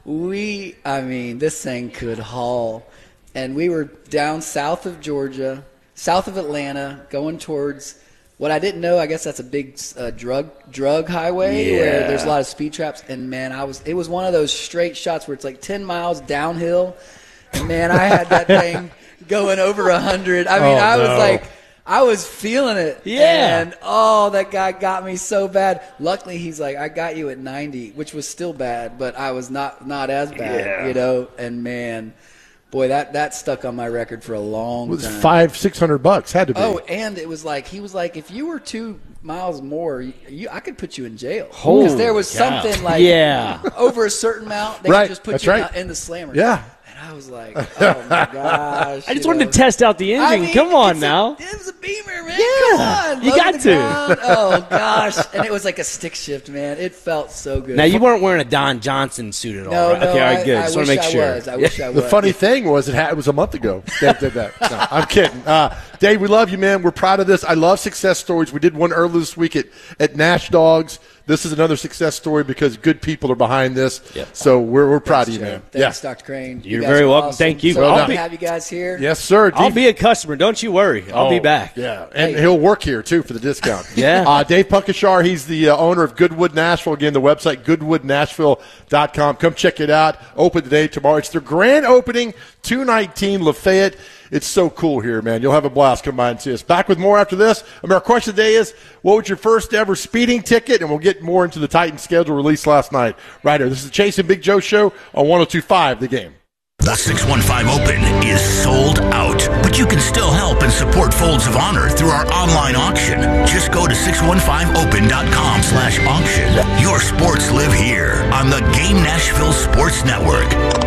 we, I mean, this thing could haul. And we were down south of Georgia, south of Atlanta, going towards what I didn't know. I guess that's a big uh, drug drug highway yeah. where there's a lot of speed traps. And man, I was it was one of those straight shots where it's like ten miles downhill. And man, I had that thing going over a hundred. I mean, oh, I was no. like, I was feeling it. Yeah. And oh, that guy got me so bad. Luckily, he's like, I got you at ninety, which was still bad, but I was not not as bad, yeah. you know. And man. Boy, that, that stuck on my record for a long it was time. five, six hundred bucks. Had to be. Oh, and it was like he was like, if you were two miles more, you, you I could put you in jail Holy because there was cow. something like yeah. over a certain amount, they right. could just put That's you right. in the slammer. Yeah. And I was like, oh my gosh! I just you wanted know. to test out the engine. I mean, Come on it's now. A, it was a Beamer, man. Yeah. Come on, You low got the to. ground. Oh gosh! And it was like a stick shift, man. It felt so good. Now you weren't wearing a Don Johnson suit at all, No, right? no. Okay, all right, I, good. I Just wish want to make I sure. was. I wish I was. The funny thing was, it, had, it was a month ago. Dave did that. No, I'm kidding. Uh, Dave, we love you, man. We're proud of this. I love success stories. We did one earlier this week at, at Nash Dogs. This is another success story because good people are behind this. Yep. So we're we're proud Thanks, of you, Joe. man. Thanks, yeah. Doctor Crane. You're you very are welcome. awesome. Thank you. So Well happy done. to have you guys here. Yes, sir. I'll Dave- be a customer. Don't you worry. I'll Oh, be back. Yeah, and Hey. he'll work here, too, for the discount. Yeah. Uh, Dave Punkashar, he's the uh, owner of Goodwood Nashville. Again, the website, goodwood nashville dot com. Come check it out. Open today, tomorrow. It's their grand opening, two nineteen Lafayette. It's so cool here, man. You'll have a blast. Come by and see us. Back with more after this. I mean, our question today is, what was your first ever speeding ticket? And we'll get more into the Titan schedule released last night. Right here. This is the Chase and Big Joe Show on one oh two point five The Game. The six one five Open is sold out, but you can still help and support Folds of Honor through our online auction. Just go to six one five open dot com slash auction. Your sports live here on the Game Nashville Sports Network.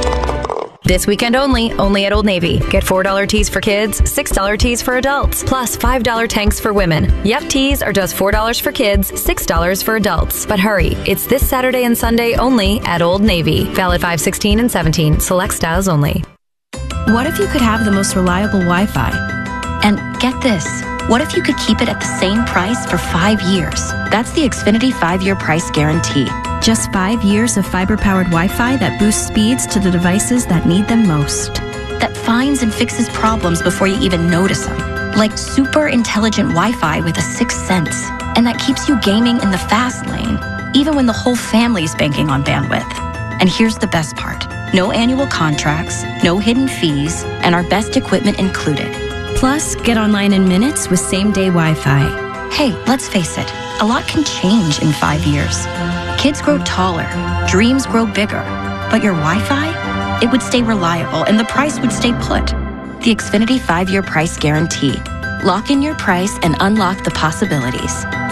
This weekend only, only at Old Navy. Get four dollar tees for kids, six dollar tees for adults, plus five dollar tanks for women. Yep, tees are just four dollars for kids, six dollars for adults. But hurry, it's this Saturday and Sunday only at Old Navy. Valid five sixteen and seventeen, select styles only. What if you could have the most reliable Wi-Fi? And get this, what if you could keep it at the same price for five years? That's the Xfinity five-year price guarantee. Just five years of fiber-powered Wi-Fi that boosts speeds to the devices that need them most. That finds and fixes problems before you even notice them. Like super intelligent Wi-Fi with a sixth sense. And that keeps you gaming in the fast lane, even when the whole family's banking on bandwidth. And here's the best part. No annual contracts, no hidden fees, and our best equipment included. Plus, get online in minutes with same-day Wi-Fi. Hey, let's face it, a lot can change in five years. Kids grow taller, dreams grow bigger, but your Wi-Fi, it would stay reliable and the price would stay put. The Xfinity five-year price guarantee. Lock in your price and unlock the possibilities.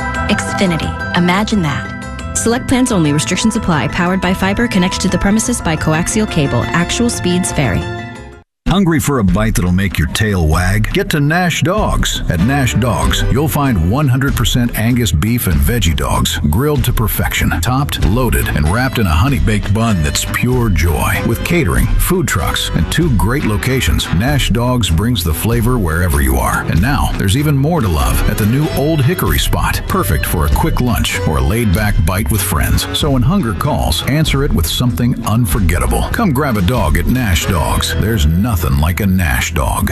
Xfinity, imagine that. Select plans only. Restrictions apply. Powered by fiber. Connected to the premises by coaxial cable. Actual speeds vary. Hungry for a bite that'll make your tail wag? Get to Nash Dogs. At Nash Dogs, you'll find one hundred percent Angus beef and veggie dogs, grilled to perfection, topped, loaded, and wrapped in a honey-baked bun that's pure joy. With catering, food trucks, and two great locations, Nash Dogs brings the flavor wherever you are. And now, there's even more to love at the new Old Hickory spot, perfect for a quick lunch or a laid-back bite with friends. So when hunger calls, answer it with something unforgettable. Come grab a dog at Nash Dogs. There's nothing like a Nash dog.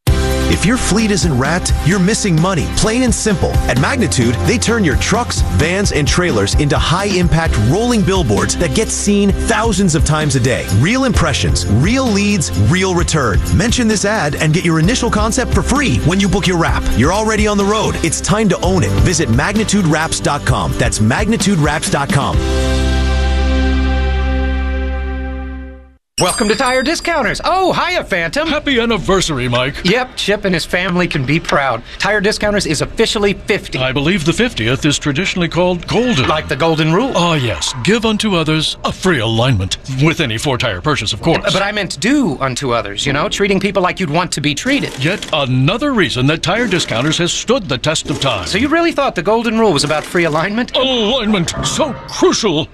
If your fleet isn't wrapped, you're missing money, plain and simple. At Magnitude, they turn your trucks, vans, and trailers into high-impact rolling billboards that get seen thousands of times a day. Real impressions, real leads, real return. Mention this ad and get your initial concept for free when you book your wrap. You're already on the road. It's time to own it. Visit magnitude wraps dot com. That's magnitude wraps dot com. Welcome to Tire Discounters. Oh, hiya, Phantom. Happy anniversary, Mike. Yep, Chip and his family can be proud. Tire Discounters is officially fifty. I believe the fiftieth is traditionally called golden. Like the golden rule. Ah, yes. Give unto others a free alignment. With any four-tire purchase, of course. But I meant do unto others, you know, treating people like you'd want to be treated. Yet another reason that Tire Discounters has stood the test of time. So you really thought the golden rule was about free alignment? Alignment, so crucial.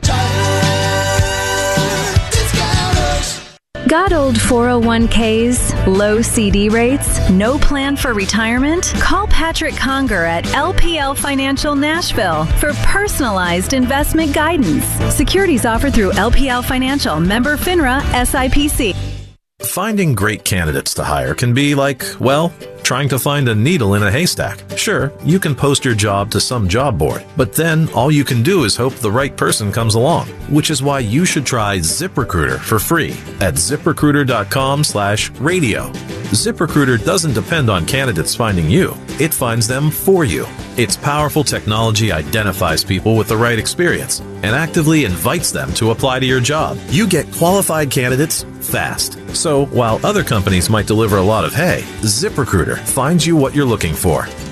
Got old four oh one k's, low C D rates, no plan for retirement? Call Patrick Conger at L P L Financial Nashville for personalized investment guidance. Securities offered through L P L Financial, member FINRA, S I P C. Finding great candidates to hire can be like, well, trying to find a needle in a haystack. Sure, you can post your job to some job board, but then all you can do is hope the right person comes along, which is why you should try ZipRecruiter for free at ZipRecruiter.com slash radio. ZipRecruiter doesn't depend on candidates finding you. It finds them for you. Its powerful technology identifies people with the right experience and actively invites them to apply to your job. You get qualified candidates fast. So while other companies might deliver a lot of hay, ZipRecruiter finds you what you're looking for.